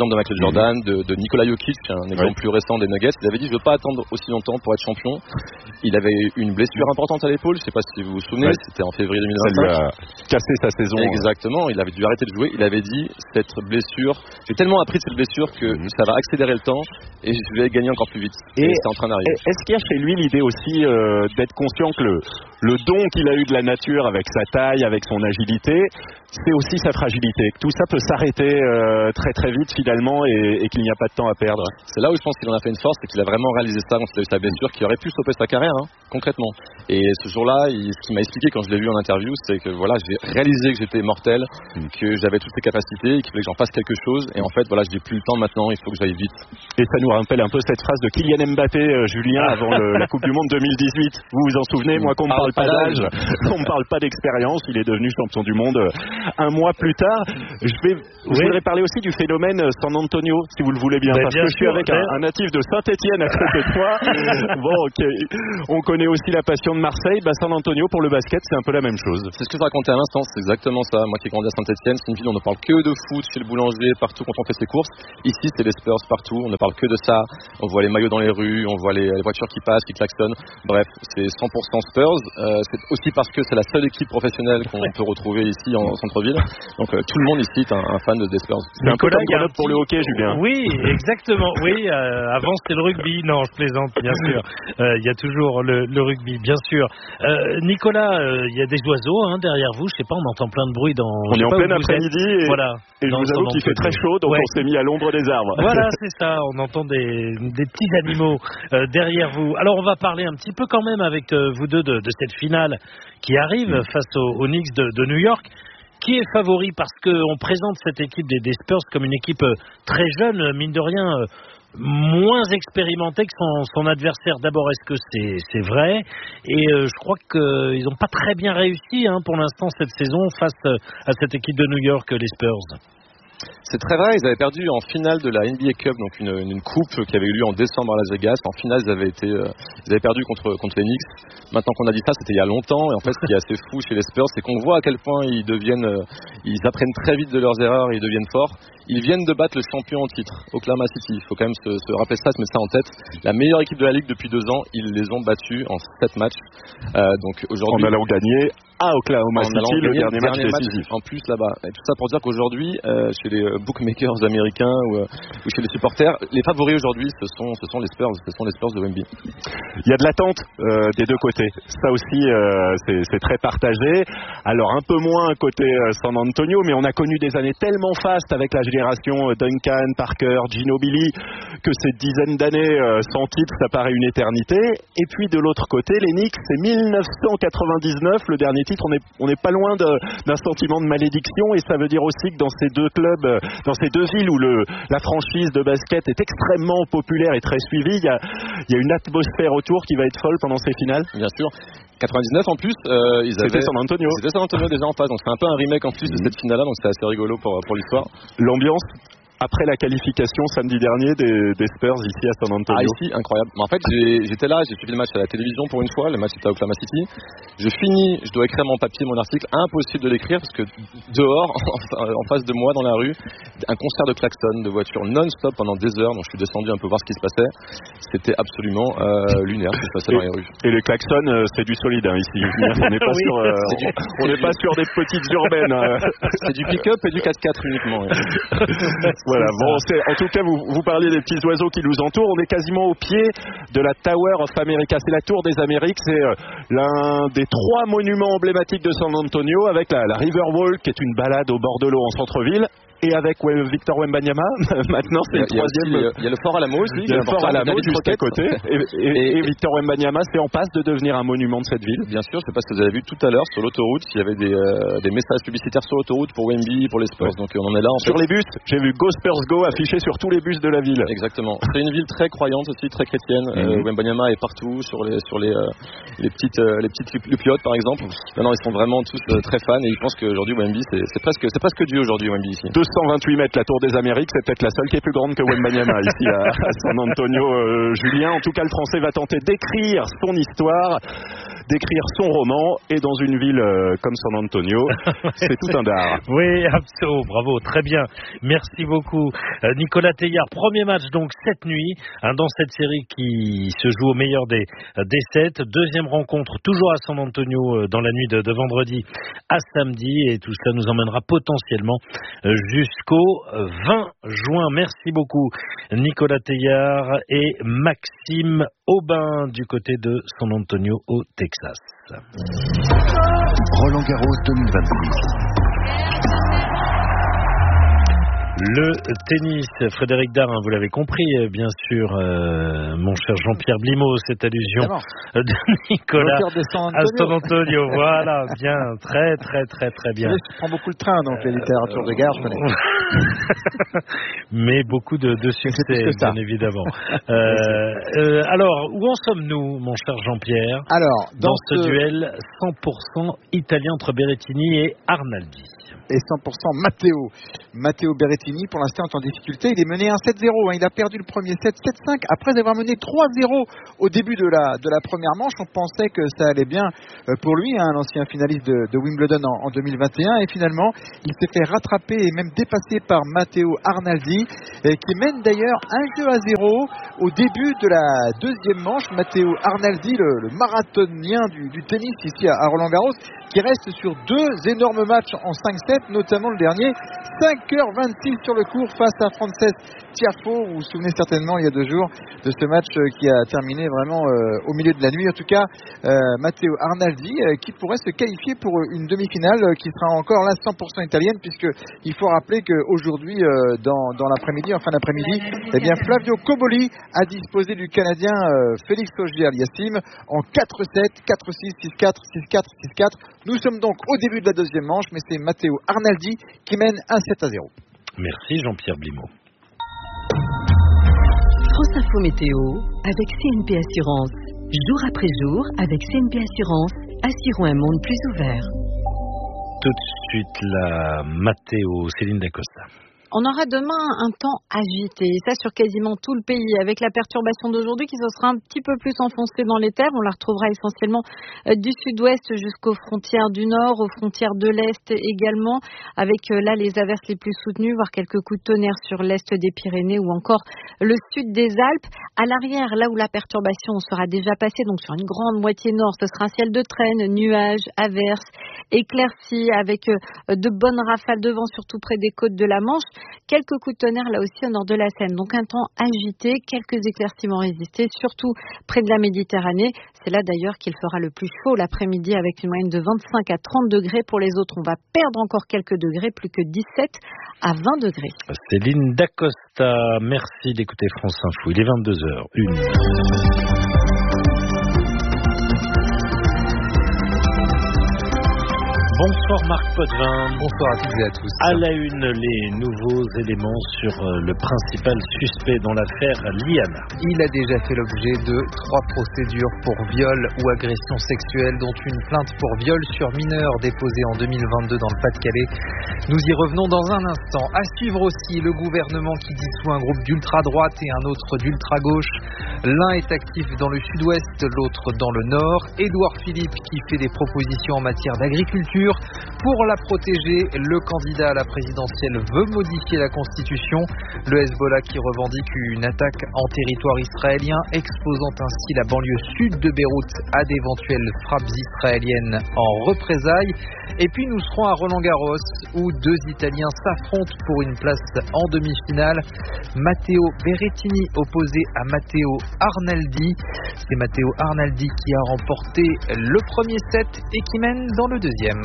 R: Jordan, de, de Nikola Jokic, un exemple ouais. plus récent des Nuggets. Il avait dit je veux pas attendre aussi longtemps pour être champion. Il avait une blessure importante à l'épaule, je sais pas si vous vous souvenez, ouais. c'était en février deux mille vingt-cinq.
O: Ça lui a cassé sa saison.
R: Exactement, il avait dû arrêter de jouer. Il avait dit cette blessure, j'ai tellement appris de cette blessure que mmh. ça va accélérer le temps et je vais gagner encore plus vite. Et, et c'est en train d'arriver.
O: Est-ce qu'il y a chez lui l'idée aussi euh, d'être conscient que le, le don qu'il a eu de la nature avec sa taille, avec son agilité, c'est aussi sa fragilité, que tout ça peut s'arrêter euh, très très vite finalement et, et qu'il n'y a pas de temps à perdre.
R: C'est là où je pense qu'il en a fait une force, c'est qu'il a vraiment réalisé ça quand il a eu sa blessure, qui aurait pu stopper sa carrière, hein, concrètement. Et ce jour-là, il, ce qu'il m'a expliqué quand je l'ai vu en interview, c'est que voilà, j'ai réalisé que j'étais mortel, mmh. que j'avais toutes les capacités, qu'il fallait que j'en fasse quelque chose. Et en fait, voilà, j'ai plus le temps maintenant, il faut que j'aille vite.
O: Et ça nous rappelle un peu cette phrase de Kylian Mbappé, euh, Julien, avant le, la Coupe du Monde deux mille dix-huit. Vous vous en souvenez? Moi, qu'on ne parle pas d'âge, on ne parle pas d'expérience. Il est devenu champion du monde un mois plus tard. Je, vais, oui. je voudrais parler aussi du phénomène San Antonio, si vous le voulez bien,
B: ben
O: parce
B: bien
O: que je suis avec un, un natif de Saint-Étienne à côté de moi. Bon, okay. On connaît aussi la passion de Marseille. Bah, San Antonio, pour le basket, c'est un peu la même chose.
R: C'est ce que je racontais à l'instant, c'est exactement ça. Moi qui ai grandi à Saint-Étienne, c'est une ville où on ne parle que de foot, chez le boulanger, partout quand on fait ses courses. Ici, c'est les Spurs partout, on ne parle que de ça. On voit les maillots dans les rues, on voit les, les voitures qui passent, qui klaxonnent. Bref, c'est cent pour cent Spurs. Euh, c'est aussi parce que c'est la seule équipe professionnelle qu'on peut retrouver ici en centre-ville. Donc euh, tout le monde ici est un, un fan de des Spurs.
O: C'est un peu comme Grenoble pour le hockey, Julien.
B: Oui, exactement. Oui, euh, avant c'était le rugby. Non, je plaisante, bien sûr. Il euh, y a toujours le, le rugby, bien sûr. Euh, Nicolas, il euh, y a des oiseaux hein, derrière vous. Je sais pas, on entend plein de bruit dans.
O: On est en plein après-midi et,
B: voilà,
O: et je vous avoue qu'il fait très chaud, donc ouais. on s'est mis à l'ombre des arbres.
B: Voilà, c'est ça. On entend des, des petits animaux euh, derrière vous. Alors on va parler un petit peu quand même avec euh, vous deux de, de cette finale qui arrive mmh. face aux, aux Knicks de, de New York. Qui est favori parce qu'on présente cette équipe des, des Spurs comme une équipe très jeune, mine de rien, moins expérimentée que son, son adversaire. D'abord, est-ce que c'est, c'est vrai? Et euh, je crois qu'ils n'ont pas très bien réussi hein, pour l'instant cette saison face à cette équipe de New York, les Spurs.
R: C'est très vrai, ils avaient perdu en finale de la N B A Cup, donc une, une coupe qui avait eu lieu en décembre à Las Vegas. En finale, ils avaient été, euh, ils avaient perdu contre contre les Knicks. Maintenant qu'on a dit ça, c'était il y a longtemps. Et en fait, ce qui est assez fou chez les Spurs, c'est qu'on voit à quel point ils deviennent, euh, ils apprennent très vite de leurs erreurs et ils deviennent forts. Ils viennent de battre le champion en titre, Oklahoma City. Il faut quand même se, se rappeler ça, se mettre ça en tête. La meilleure équipe de la ligue depuis deux ans, ils les ont battus en sept matchs. Euh, donc aujourd'hui,
O: en allant gagner à Oklahoma City le dernier,
R: dernier
O: match,
R: match
O: décisif.
R: En plus là-bas. Et tout ça pour dire qu'aujourd'hui, euh, chez les bookmakers américains ou, euh, ou chez les supporters, les favoris aujourd'hui, ce sont, ce sont les Spurs, ce sont les Spurs de Wemby.
O: Il y a de l'attente euh, des deux côtés. Ça aussi, euh, c'est, c'est très partagé. Alors un peu moins côté euh, San Antonio, mais on a connu des années tellement fastes avec la génération euh, Duncan, Parker, Ginobili, que cette dizaine d'années euh, sans titre, ça paraît une éternité. Et puis de l'autre côté, les Knicks, c'est dix-neuf cent quatre-vingt-dix-neuf, le dernier titre. On est, on n'est pas loin de, d'un sentiment de malédiction, et ça veut dire aussi que dans ces deux clubs, euh, dans ces deux villes où le, la franchise de basket est extrêmement populaire et très suivie, il y a, il y a une atmosphère autour qui va être folle pendant ces finales.
R: Bien sûr. quatre-vingt-dix-neuf en plus, euh, ils
O: c'était
R: avaient
O: San Antonio.
R: C'était San Antonio déjà en face, donc c'est un peu un remake en plus de cette finale-là, donc c'est assez rigolo pour, pour l'histoire.
O: L'ambiance après la qualification samedi dernier des, des Spurs ici à San Antonio.
R: Ah ici, incroyable. En fait, j'ai, j'étais là, j'ai suivi le match à la télévision pour une fois, le match était à Oklahoma City. Je finis, je dois écrire mon papier, mon article, impossible de l'écrire parce que dehors, en face de moi dans la rue, un concert de klaxon, de voitures non-stop pendant des heures, donc je suis descendu un peu voir ce qui se passait. C'était absolument euh, lunaire ce qui se passait
O: et,
R: dans les rues.
O: Et les klaxons, euh, c'est du solide hein, ici. On n'est pas, oui, sur, euh, du, on n'est pas sur des petites urbaines. Hein.
R: C'est du pick-up et du quatre-quatre uniquement. Ouais.
O: Voilà, bon, c'est, en tout cas, vous, vous parliez des petits oiseaux qui nous entourent. On est quasiment au pied de la Tower of America. C'est la Tour des Amériques. C'est euh, l'un des trois monuments emblématiques de San Antonio, avec la, la Riverwalk, qui est une balade au bord de l'eau en centre-ville. Et avec ouais, Victor Wembanyama, maintenant c'est le troisième.
R: Il y a le Fort Alamo aussi.
O: Il y a le Fort Alamo juste à côté. Et, et, et, et Victor Wembanyama, c'est en passe de devenir un monument de cette ville.
R: Bien sûr, je sais pas si vous avez vu tout à l'heure sur l'autoroute, il y avait des, euh, des messages publicitaires sur l'autoroute pour Wemby, pour les Spurs. Ouais. Donc on en est là. En
O: sur
R: fait.
O: les bus, j'ai vu Go Spurs Go affiché sur tous les bus de la ville.
R: Exactement. C'est une ville très croyante aussi, très chrétienne. Mm-hmm. euh, Wembanyama est partout sur les sur les euh, les petites euh, les petites lupiotes par exemple. Maintenant ils sont vraiment tous euh, très fans et ils pensent qu'aujourd'hui Wemby c'est, c'est presque c'est presque Dieu aujourd'hui Wemby ici.
O: deux cent vingt-huit mètres. La Tour des Amériques, c'est peut-être la seule qui est plus grande que Wembanyama ici à, à San Antonio. Euh, Julien, en tout cas, le Français va tenter d'écrire son histoire. d'écrire son roman et dans une ville euh, comme San Antonio, c'est tout un dard.
B: Oui, absolument, bravo, très bien. Merci beaucoup. Euh, Nicolas Teillard, premier match donc cette nuit, hein, dans cette série qui se joue au meilleur des, des sept. Deuxième rencontre, toujours à San Antonio, euh, dans la nuit de, de vendredi à samedi. Et tout cela nous emmènera potentiellement euh, jusqu'au vingt juin. Merci beaucoup Nicolas Teillard et Maxime Aubin du côté de San Antonio au Texas.
C: Roland Garros deux mille vingt-six.
B: Le tennis, Frédéric Darin, vous l'avez compris, bien sûr, euh, mon cher Jean-Pierre Blimaud, cette allusion de Nicolas à San Antonio. Voilà, bien, très, très, très, très bien.
D: Je prends beaucoup le train, donc les littératures de gare, je connais.
B: Mais beaucoup de, de succès, bien évidemment. euh, euh, alors, où en sommes-nous, mon cher Jean-Pierre,
D: alors, dans,
B: dans ce,
D: ce
B: duel cent pour cent italien entre Berrettini et Arnaldi?
D: Et cent pour cent Matteo. Matteo Berrettini, pour l'instant, est en difficulté. Il est mené un sept zéro. Hein. Il a perdu le premier set sept cinq après avoir mené trois zéro au début de la, de la première manche. On pensait que ça allait bien pour lui, hein, l'ancien finaliste de, de Wimbledon en, en deux mille vingt et un. Et finalement, il s'est fait rattraper et même dépasser par Matteo Arnaldi, qui mène d'ailleurs un jeu à zéro au début de la deuxième manche. Matteo Arnaldi, le, le marathonien du, du tennis ici à, à Roland-Garros, qui reste sur deux énormes matchs en cinq sept, notamment le dernier, cinq heures vingt-six sur le court face à Frances Tiafoe. Vous vous souvenez certainement il y a deux jours de ce match qui a terminé vraiment euh, au milieu de la nuit. En tout cas, euh, Matteo Arnaldi euh, qui pourrait se qualifier pour une demi-finale euh, qui sera encore là cent pour cent italienne, puisque il faut rappeler qu'aujourd'hui, euh, dans, dans l'après-midi, en fin d'après-midi, eh bien Flavio Cobolli a disposé du Canadien euh, Félix Auger-Aliassime en quatre sept, quatre six, six quatre, six quatre, six quatre. Nous sommes donc au début de la deuxième manche, mais c'est Matteo Arnaldi qui mène un sept à zéro.
B: Merci Jean-Pierre Blimaud.
E: France Info Météo avec C N P Assurance. Jour après jour, avec C N P Assurance, assurons un monde plus ouvert.
B: Tout de suite la météo, Céline Dacosta.
H: On aura demain un temps agité, et ça sur quasiment tout le pays, avec la perturbation d'aujourd'hui qui se sera un petit peu plus enfoncée dans les terres. On la retrouvera essentiellement du sud-ouest jusqu'aux frontières du nord, aux frontières de l'est également, avec là les averses les plus soutenues, voire quelques coups de tonnerre sur l'est des Pyrénées ou encore le sud des Alpes. À l'arrière, là où la perturbation sera déjà passée, donc sur une grande moitié nord, ce sera un ciel de traîne, nuages, averses, éclaircies, avec de bonnes rafales de vent, surtout près des côtes de la Manche. Quelques coups de tonnerre là aussi au nord de la Seine. Donc un temps agité, quelques éclaircissements résistés, surtout près de la Méditerranée. C'est là d'ailleurs qu'il fera le plus chaud l'après-midi, avec une moyenne de vingt-cinq à trente degrés. Pour les autres, on va perdre encore quelques degrés, plus que dix-sept à vingt degrés.
B: Céline Dacosta, merci d'écouter France Info. Il est vingt-deux heures une. Bonsoir Marc Potvin.
S: Bonsoir à toutes et à tous.
B: À la une, les nouveaux éléments sur le principal suspect dans l'affaire Liana.
S: Il a déjà fait l'objet de trois procédures pour viol ou agression sexuelle, dont une plainte pour viol sur mineur déposée en deux mille vingt-deux dans le Pas-de-Calais. Nous y revenons dans un instant. À suivre aussi le gouvernement qui dissout un groupe d'ultra-droite et un autre d'ultra-gauche. L'un est actif dans le sud-ouest, l'autre dans le nord. Édouard Philippe qui fait des propositions en matière d'agriculture. Pour la protéger, le candidat à la présidentielle veut modifier la Constitution. Le Hezbollah qui revendique une attaque en territoire israélien, exposant ainsi la banlieue sud de Beyrouth à d'éventuelles frappes israéliennes en représailles. Et puis nous serons à Roland-Garros, où deux Italiens s'affrontent pour une place en demi-finale. Matteo Berrettini opposé à Matteo Arnaldi. C'est Matteo Arnaldi qui a remporté le premier set et qui mène dans le deuxième.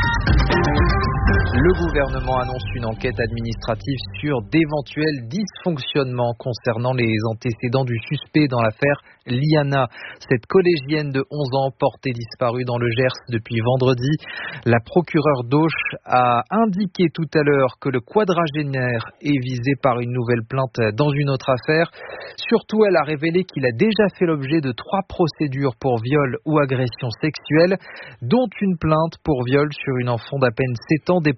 S: Le gouvernement annonce une enquête administrative sur d'éventuels dysfonctionnements concernant les antécédents du suspect dans l'affaire Liana. Cette collégienne de onze ans portée disparue dans le Gers depuis vendredi. La procureure d'Auch a indiqué tout à l'heure que le quadragénaire est visé par une nouvelle plainte dans une autre affaire. Surtout, elle a révélé qu'il a déjà fait l'objet de trois procédures pour viol ou agression sexuelle, dont une plainte pour viol sur une enfant d'à peine sept ans déposée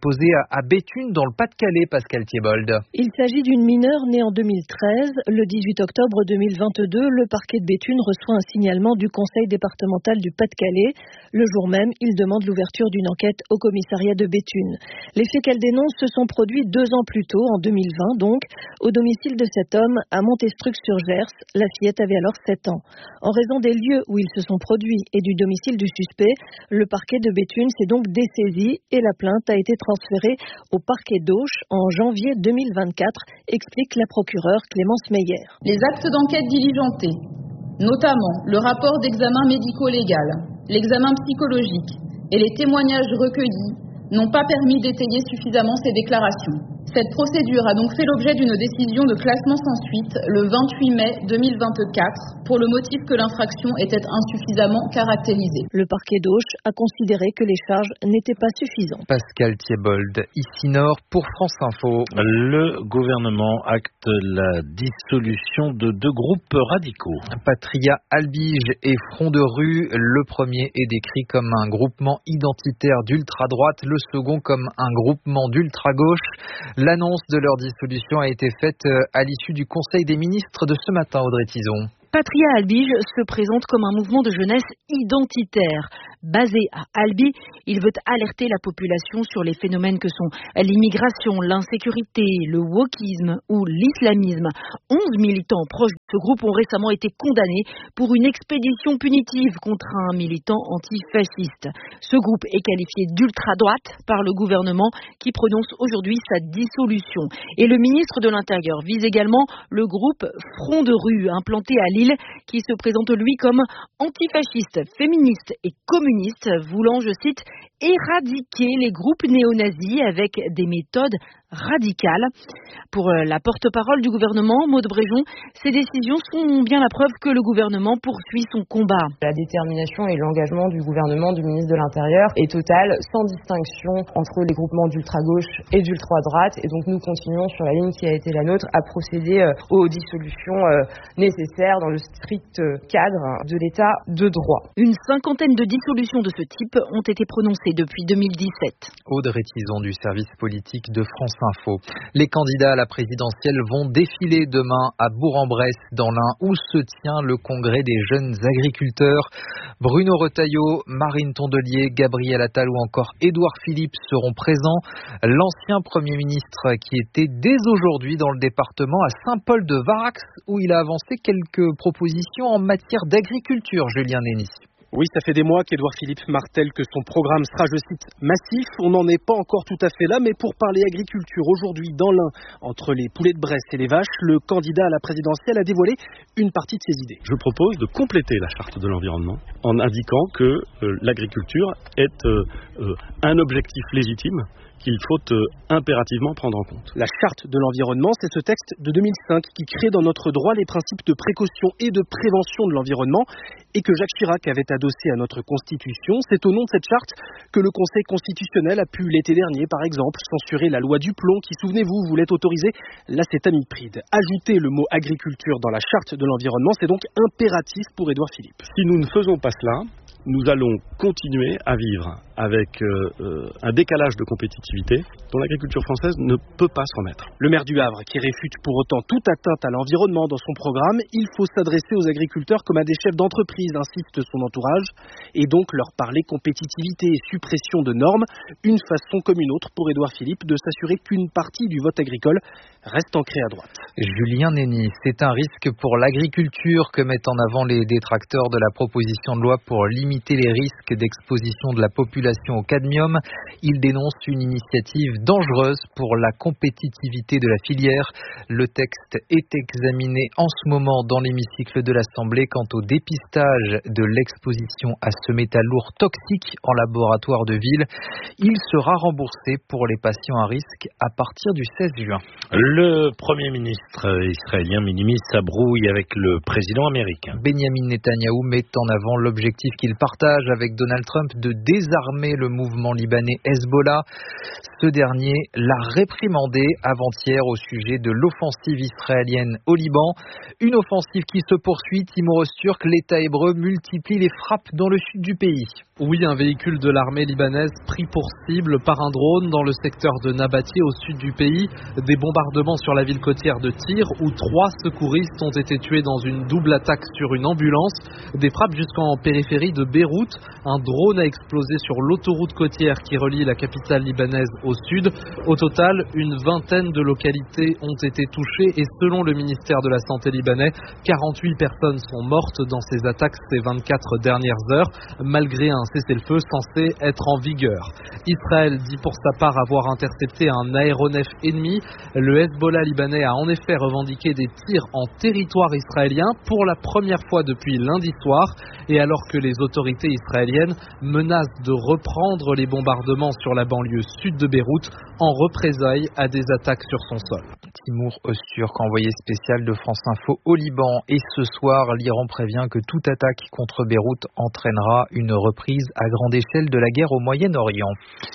S: déposée à Béthune dans le Pas-de-Calais, Pascal Thiebold.
T: Il s'agit d'une mineure née en deux mille treize. Le dix-huit octobre deux mille vingt-deux, le parquet de Béthune reçoit un signalement du conseil départemental du Pas-de-Calais. Le jour même, il demande l'ouverture d'une enquête au commissariat de Béthune. Les faits qu'elle dénonce se sont produits deux ans plus tôt, en deux mille vingt donc, au domicile de cet homme à Montestruc-sur-Gers. La fillette avait alors sept ans. En raison des lieux où ils se sont produits et du domicile du suspect, le parquet de Béthune s'est donc dessaisi et la plainte a été transférée au parquet d'Auch en janvier deux mille vingt-quatre, explique la procureure Clémence Meyer.
U: Les actes d'enquête diligentés, notamment le rapport d'examen médico-légal, l'examen psychologique et les témoignages recueillis, n'ont pas permis d'étayer suffisamment ces déclarations. Cette procédure a donc fait l'objet d'une décision de classement sans suite le vingt-huit mai deux mille vingt-quatre pour le motif que l'infraction était insuffisamment caractérisée.
T: Le parquet d'Auch a considéré que les charges n'étaient pas suffisantes.
S: Pascal Thiebold, ici Nord pour France Info.
B: Le gouvernement acte la dissolution de deux groupes radicaux.
S: Patria Albige et Front de Rue. Le premier est décrit comme un groupement identitaire d'ultra-droite, le second comme un groupement d'ultra-gauche. L'annonce de leur dissolution a été faite à l'issue du Conseil des ministres de ce matin, Audrey Tison.
V: Patria Albige se présente comme un mouvement de jeunesse identitaire. Basé à Albi, il veut alerter la population sur les phénomènes que sont l'immigration, l'insécurité, le wokisme ou l'islamisme. Onze militants proches de ce groupe ont récemment été condamnés pour une expédition punitive contre un militant antifasciste. Ce groupe est qualifié d'ultra-droite par le gouvernement qui prononce aujourd'hui sa dissolution. Et le ministre de l'Intérieur vise également le groupe Front de Rue, implanté à Lille, qui se présente lui comme antifasciste, féministe et communiste, voulant, je cite, éradiquer les groupes néo-nazis avec des méthodes radicales. Pour la porte-parole du gouvernement, Maud Bréjon, ces décisions sont bien la preuve que le gouvernement poursuit son combat.
W: La détermination et l'engagement du gouvernement, du ministre de l'Intérieur est total, sans distinction entre les groupements d'ultra-gauche et d'ultra-droite. Et donc nous continuons sur la ligne qui a été la nôtre à procéder aux dissolutions nécessaires dans le strict cadre de l'état de droit.
V: Une cinquantaine de dissolutions de ce type ont été prononcées depuis deux mille dix-sept.
S: Audrey Tison du service politique de France Info. Les candidats à la présidentielle vont défiler demain à Bourg-en-Bresse dans l'Ain où se tient le congrès des jeunes agriculteurs. Bruno Retailleau, Marine Tondelier, Gabriel Attal ou encore Édouard Philippe seront présents. L'ancien Premier ministre qui était dès aujourd'hui dans le département à Saint-Paul-de-Varax où il a avancé quelques propositions en matière d'agriculture, Julien Nénis.
X: Oui, ça fait des mois qu'Édouard Philippe martèle que son programme sera, je cite, massif. On n'en est pas encore tout à fait là, mais pour parler agriculture aujourd'hui dans l'Ain, entre les poulets de Bresse et les vaches, le candidat à la présidentielle a dévoilé une partie de ses idées.
Y: Je propose de compléter la charte de l'environnement en indiquant que euh, l'agriculture est euh, euh, un objectif légitime qu'il faut euh, impérativement prendre en compte.
X: La charte de l'environnement, c'est ce texte de deux mille cinq qui crée dans notre droit les principes de précaution et de prévention de l'environnement et que Jacques Chirac avait adossé à notre Constitution. C'est au nom de cette charte que le Conseil constitutionnel a pu l'été dernier, par exemple, censurer la loi du plomb qui, souvenez-vous, voulait autoriser l'acétamipride. Ajouter le mot agriculture dans la charte de l'environnement, c'est donc impératif pour Édouard Philippe.
Y: Si nous ne faisons pas cela, nous allons continuer à vivre avec euh, euh, un décalage de compétitivité dont l'agriculture française ne peut pas s'en remettre.
X: Le maire du Havre, qui réfute pour autant toute atteinte à l'environnement dans son programme, il faut s'adresser aux agriculteurs comme à des chefs d'entreprise, insiste son entourage, et donc leur parler compétitivité et suppression de normes, une façon comme une autre pour Édouard Philippe de s'assurer qu'une partie du vote agricole reste ancrée à droite.
S: Julien Nénis, c'est un risque pour l'agriculture que mettent en avant les détracteurs de la proposition de loi pour limiter les risques d'exposition de la population au cadmium. Ils dénoncent une initiative dangereuse pour la compétitivité de la filière. Le texte est examiné en ce moment dans l'hémicycle de l'Assemblée quant au dépistage de l'exposition à ce métal lourd toxique en laboratoire de ville. Il sera remboursé pour les patients à risque à partir du seize juin.
B: Le Premier ministre israélien minimise sa brouille avec le président américain.
S: Benjamin Netanyahou met en avant l'objectif qu'il partage partage avec Donald Trump de désarmer le mouvement libanais Hezbollah. Ce dernier l'a réprimandé avant-hier au sujet de l'offensive israélienne au Liban. Une offensive qui se poursuit. Timour Öztürk, l'État hébreu multiplie les frappes dans le sud du pays.
A: Oui, un véhicule de l'armée libanaise pris pour cible par un drone dans le secteur de Nabatieh au sud du pays. Des bombardements sur la ville côtière de Tyr où trois secouristes ont été tués dans une double attaque sur une ambulance. Des frappes jusqu'en périphérie de Beyrouth. Un drone a explosé sur l'autoroute côtière qui relie la capitale libanaise au sud. Au total, une vingtaine de localités ont été touchées et selon le ministère de la Santé libanais, quarante-huit personnes sont mortes dans ces attaques ces vingt-quatre dernières heures, malgré un cessez-le-feu censé être en vigueur. Israël dit pour sa part avoir intercepté un aéronef ennemi. Le Hezbollah libanais a en effet revendiqué des tirs en territoire israélien pour la première fois depuis lundi soir, et alors que les autorités israéliennes menacent de reprendre les bombardements sur la banlieue sud de Beyrouth en représailles à des attaques sur son sol.
S: Timour Öztürk, envoyé spécial de France Info au Liban. Et ce soir, l'Iran prévient que toute attaque contre Beyrouth entraînera une reprise à grande échelle de la guerre au Moyen-Orient.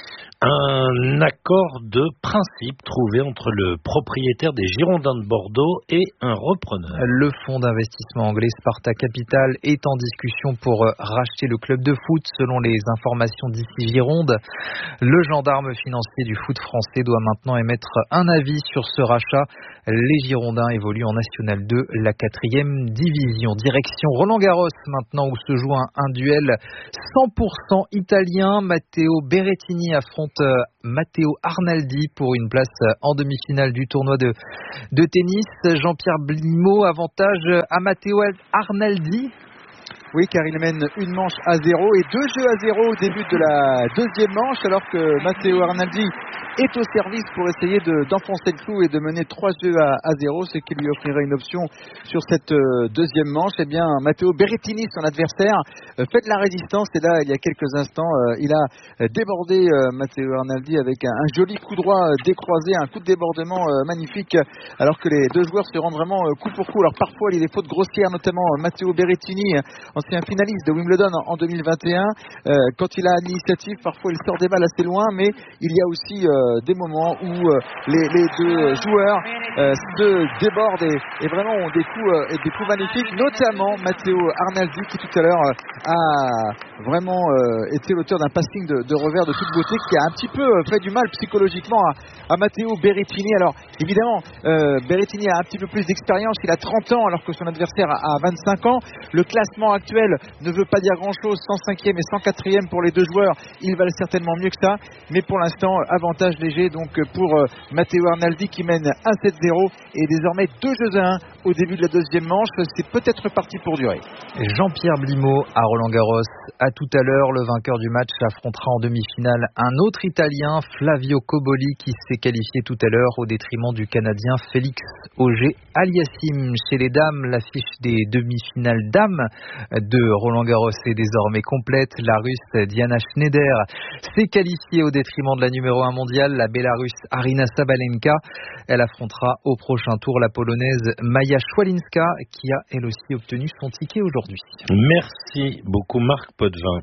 B: Un accord de principe trouvé entre le propriétaire des Girondins de Bordeaux et un repreneur.
S: Le fonds d'investissement anglais Sparta Capital est en discussion pour racheter le club de foot. Selon les informations d'ici Gironde, le gendarme financier du foot français doit maintenant émettre un avis sur ce rachat. Les Girondins évoluent en National deux, la quatrième division. Direction Roland-Garros maintenant, où se joue un, un duel cent pour cent italien. Matteo Berrettini affronte Matteo Arnaldi pour une place en demi-finale du tournoi de, de tennis. Jean-Pierre Blimaud, avantage à Matteo Arnaldi.
D: Oui, car il mène une manche à zéro et deux jeux à zéro au début de la deuxième manche, alors que Matteo Arnaldi est au service pour essayer de, d'enfoncer le clou et de mener trois jeux à, à zéro, ce qui lui offrirait une option sur cette euh, deuxième manche. Eh bien, Matteo Berrettini, son adversaire, euh, fait de la résistance et là, il y a quelques instants, euh, il a débordé euh, Matteo Arnaldi avec un, un joli coup droit euh, décroisé, un coup de débordement euh, magnifique, alors que les deux joueurs se rendent vraiment euh, coup pour coup. Alors parfois, il y a des fautes grossières, notamment euh, Matteo Berrettini, euh, ancien finaliste de Wimbledon en, en deux mille vingt et un. Euh, quand il a l'initiative, parfois il sort des balles assez loin, mais il y a aussi euh, des moments où euh, les, les deux joueurs euh, se débordent et, et vraiment ont des coups, euh, des coups magnifiques, notamment Matteo Arnaldi qui tout à l'heure euh, a vraiment euh, été l'auteur d'un passing de, de revers de toute beauté qui a un petit peu fait du mal psychologiquement à, à Matteo Berrettini. Alors évidemment, euh, Berrettini a un petit peu plus d'expérience, il a trente ans alors que son adversaire a, a vingt-cinq ans. Le classement actuel ne veut pas dire grand-chose, cent cinquième et cent quatrième pour les deux joueurs, ils valent certainement mieux que ça, mais pour l'instant, avantage léger donc pour euh, Matteo Arnaldi qui mène un sept zéro et désormais deux jeux à un au début de la deuxième manche. C'est peut-être parti pour durer.
S: Jean-Pierre Blimaud à Roland-Garros. À tout à l'heure, le vainqueur du match affrontera en demi-finale un autre Italien, Flavio Cobolli, qui s'est qualifié tout à l'heure au détriment du Canadien Félix Auger-Aliassime. Chez les dames, l'affiche des demi-finales dames de Roland-Garros est désormais complète. La Russe Diana Schneider s'est qualifiée au détriment de la numéro un mondiale, la Bélarusse Arina Sabalenka. Elle affrontera au prochain tour la Polonaise Maja Szwalinska, qui a elle aussi obtenu son ticket aujourd'hui.
B: Merci beaucoup Marc Potvin.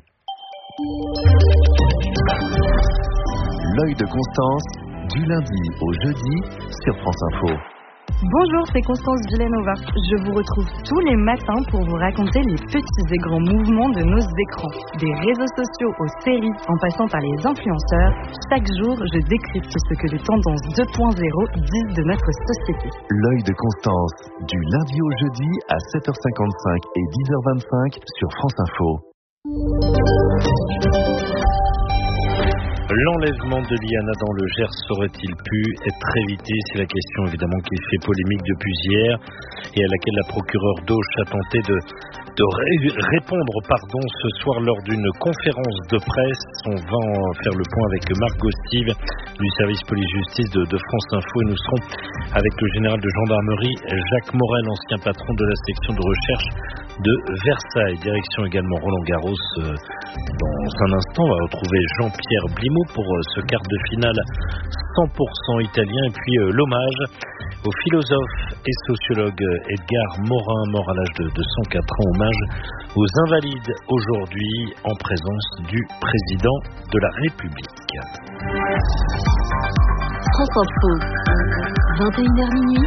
C: L'œil de Constance, du lundi au jeudi sur France Info.
G: Bonjour, c'est Constance Villanova. Je vous retrouve tous les matins pour vous raconter les petits et grands mouvements de nos écrans. Des réseaux sociaux aux séries, en passant par les influenceurs, chaque jour, je décrypte ce que les tendances deux point zéro disent de notre société.
C: L'œil de Constance, du lundi au jeudi à sept heures cinquante-cinq et dix heures vingt-cinq sur France Info.
B: L'enlèvement de Liana dans le Gers aurait-il pu être évité? C'est la question évidemment qui fait polémique depuis hier et à laquelle la procureure d'Auch a tenté de, de ré- répondre pardon, ce soir lors d'une conférence de presse. On va en faire le point avec Margot Stive du service police-justice de, de France Info et nous serons avec le général de gendarmerie Jacques Morel, ancien patron de la section de recherche de Versailles. Direction également Roland-Garros. Euh, dans un instant, on va retrouver Jean-Pierre Blimaud pour euh, ce quart de finale cent pour cent italien et puis euh, l'hommage au philosophe et sociologue Edgar Morin, mort à l'âge de, de cent quatre ans. Hommage aux invalides aujourd'hui en présence du président de la République.
E: France Info, vingt et une heures minuit.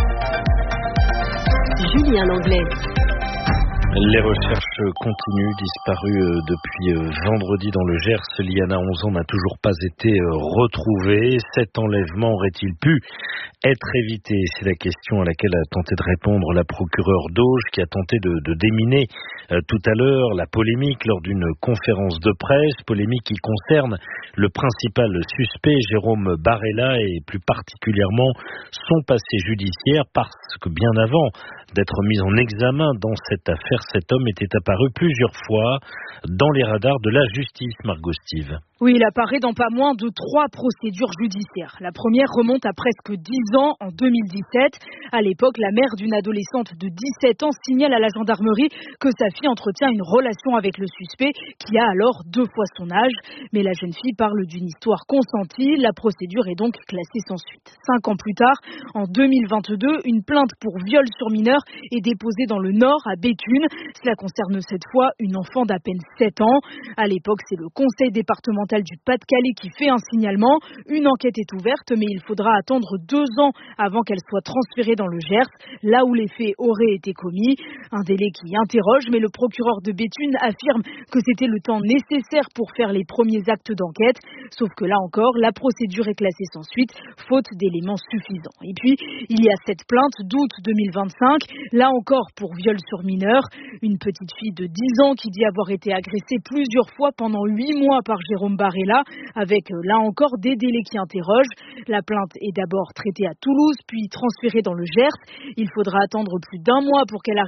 E: Julien Langlais.
B: Les recherches continuent. Disparue depuis vendredi dans le Gers, Liana, onze ans, n'a toujours pas été retrouvée. Cet enlèvement aurait-il pu être évité? C'est la question à laquelle a tenté de répondre la procureure d'Auge, qui a tenté de, de déminer euh, tout à l'heure la polémique lors d'une conférence de presse, polémique qui concerne le principal suspect, Jérôme Barella, et plus particulièrement son passé judiciaire, parce que bien avant d'être mis en examen dans cette affaire, cet homme était apparu plusieurs fois dans les radars de la justice, Margot Steve.
V: Oui, il apparaît dans pas moins de trois procédures judiciaires. La première remonte à presque dix ans, en deux mille dix-sept. À l'époque, la mère d'une adolescente de dix-sept ans signale à la gendarmerie que sa fille entretient une relation avec le suspect, qui a alors deux fois son âge. Mais la jeune fille parle d'une histoire consentie. La procédure est donc classée sans suite. Cinq ans plus tard, en deux mille vingt-deux, une plainte pour viol sur mineur est déposée dans le Nord, à Béthune. Cela concerne cette fois une enfant d'à peine sept ans. À l'époque, c'est le conseil départemental du Pas-de-Calais qui fait un signalement. Une enquête est ouverte, mais il faudra attendre deux ans avant qu'elle soit transférée dans le Gers, là où les faits auraient été commis. Un délai qui interroge, mais le procureur de Béthune affirme que c'était le temps nécessaire pour faire les premiers actes d'enquête. Sauf que là encore, la procédure est classée sans suite, faute d'éléments suffisants. Et puis, il y a cette plainte d'août deux mille vingt-cinq, là encore pour viol sur mineur. Une petite fille de dix ans qui dit avoir été agressée plusieurs fois pendant huit mois par Jérôme Barella, avec là encore des délais qui interrogent. La plainte est d'abord traitée à Toulouse, puis transférée dans le Gers. Il faudra attendre plus d'un mois pour qu'elle arrive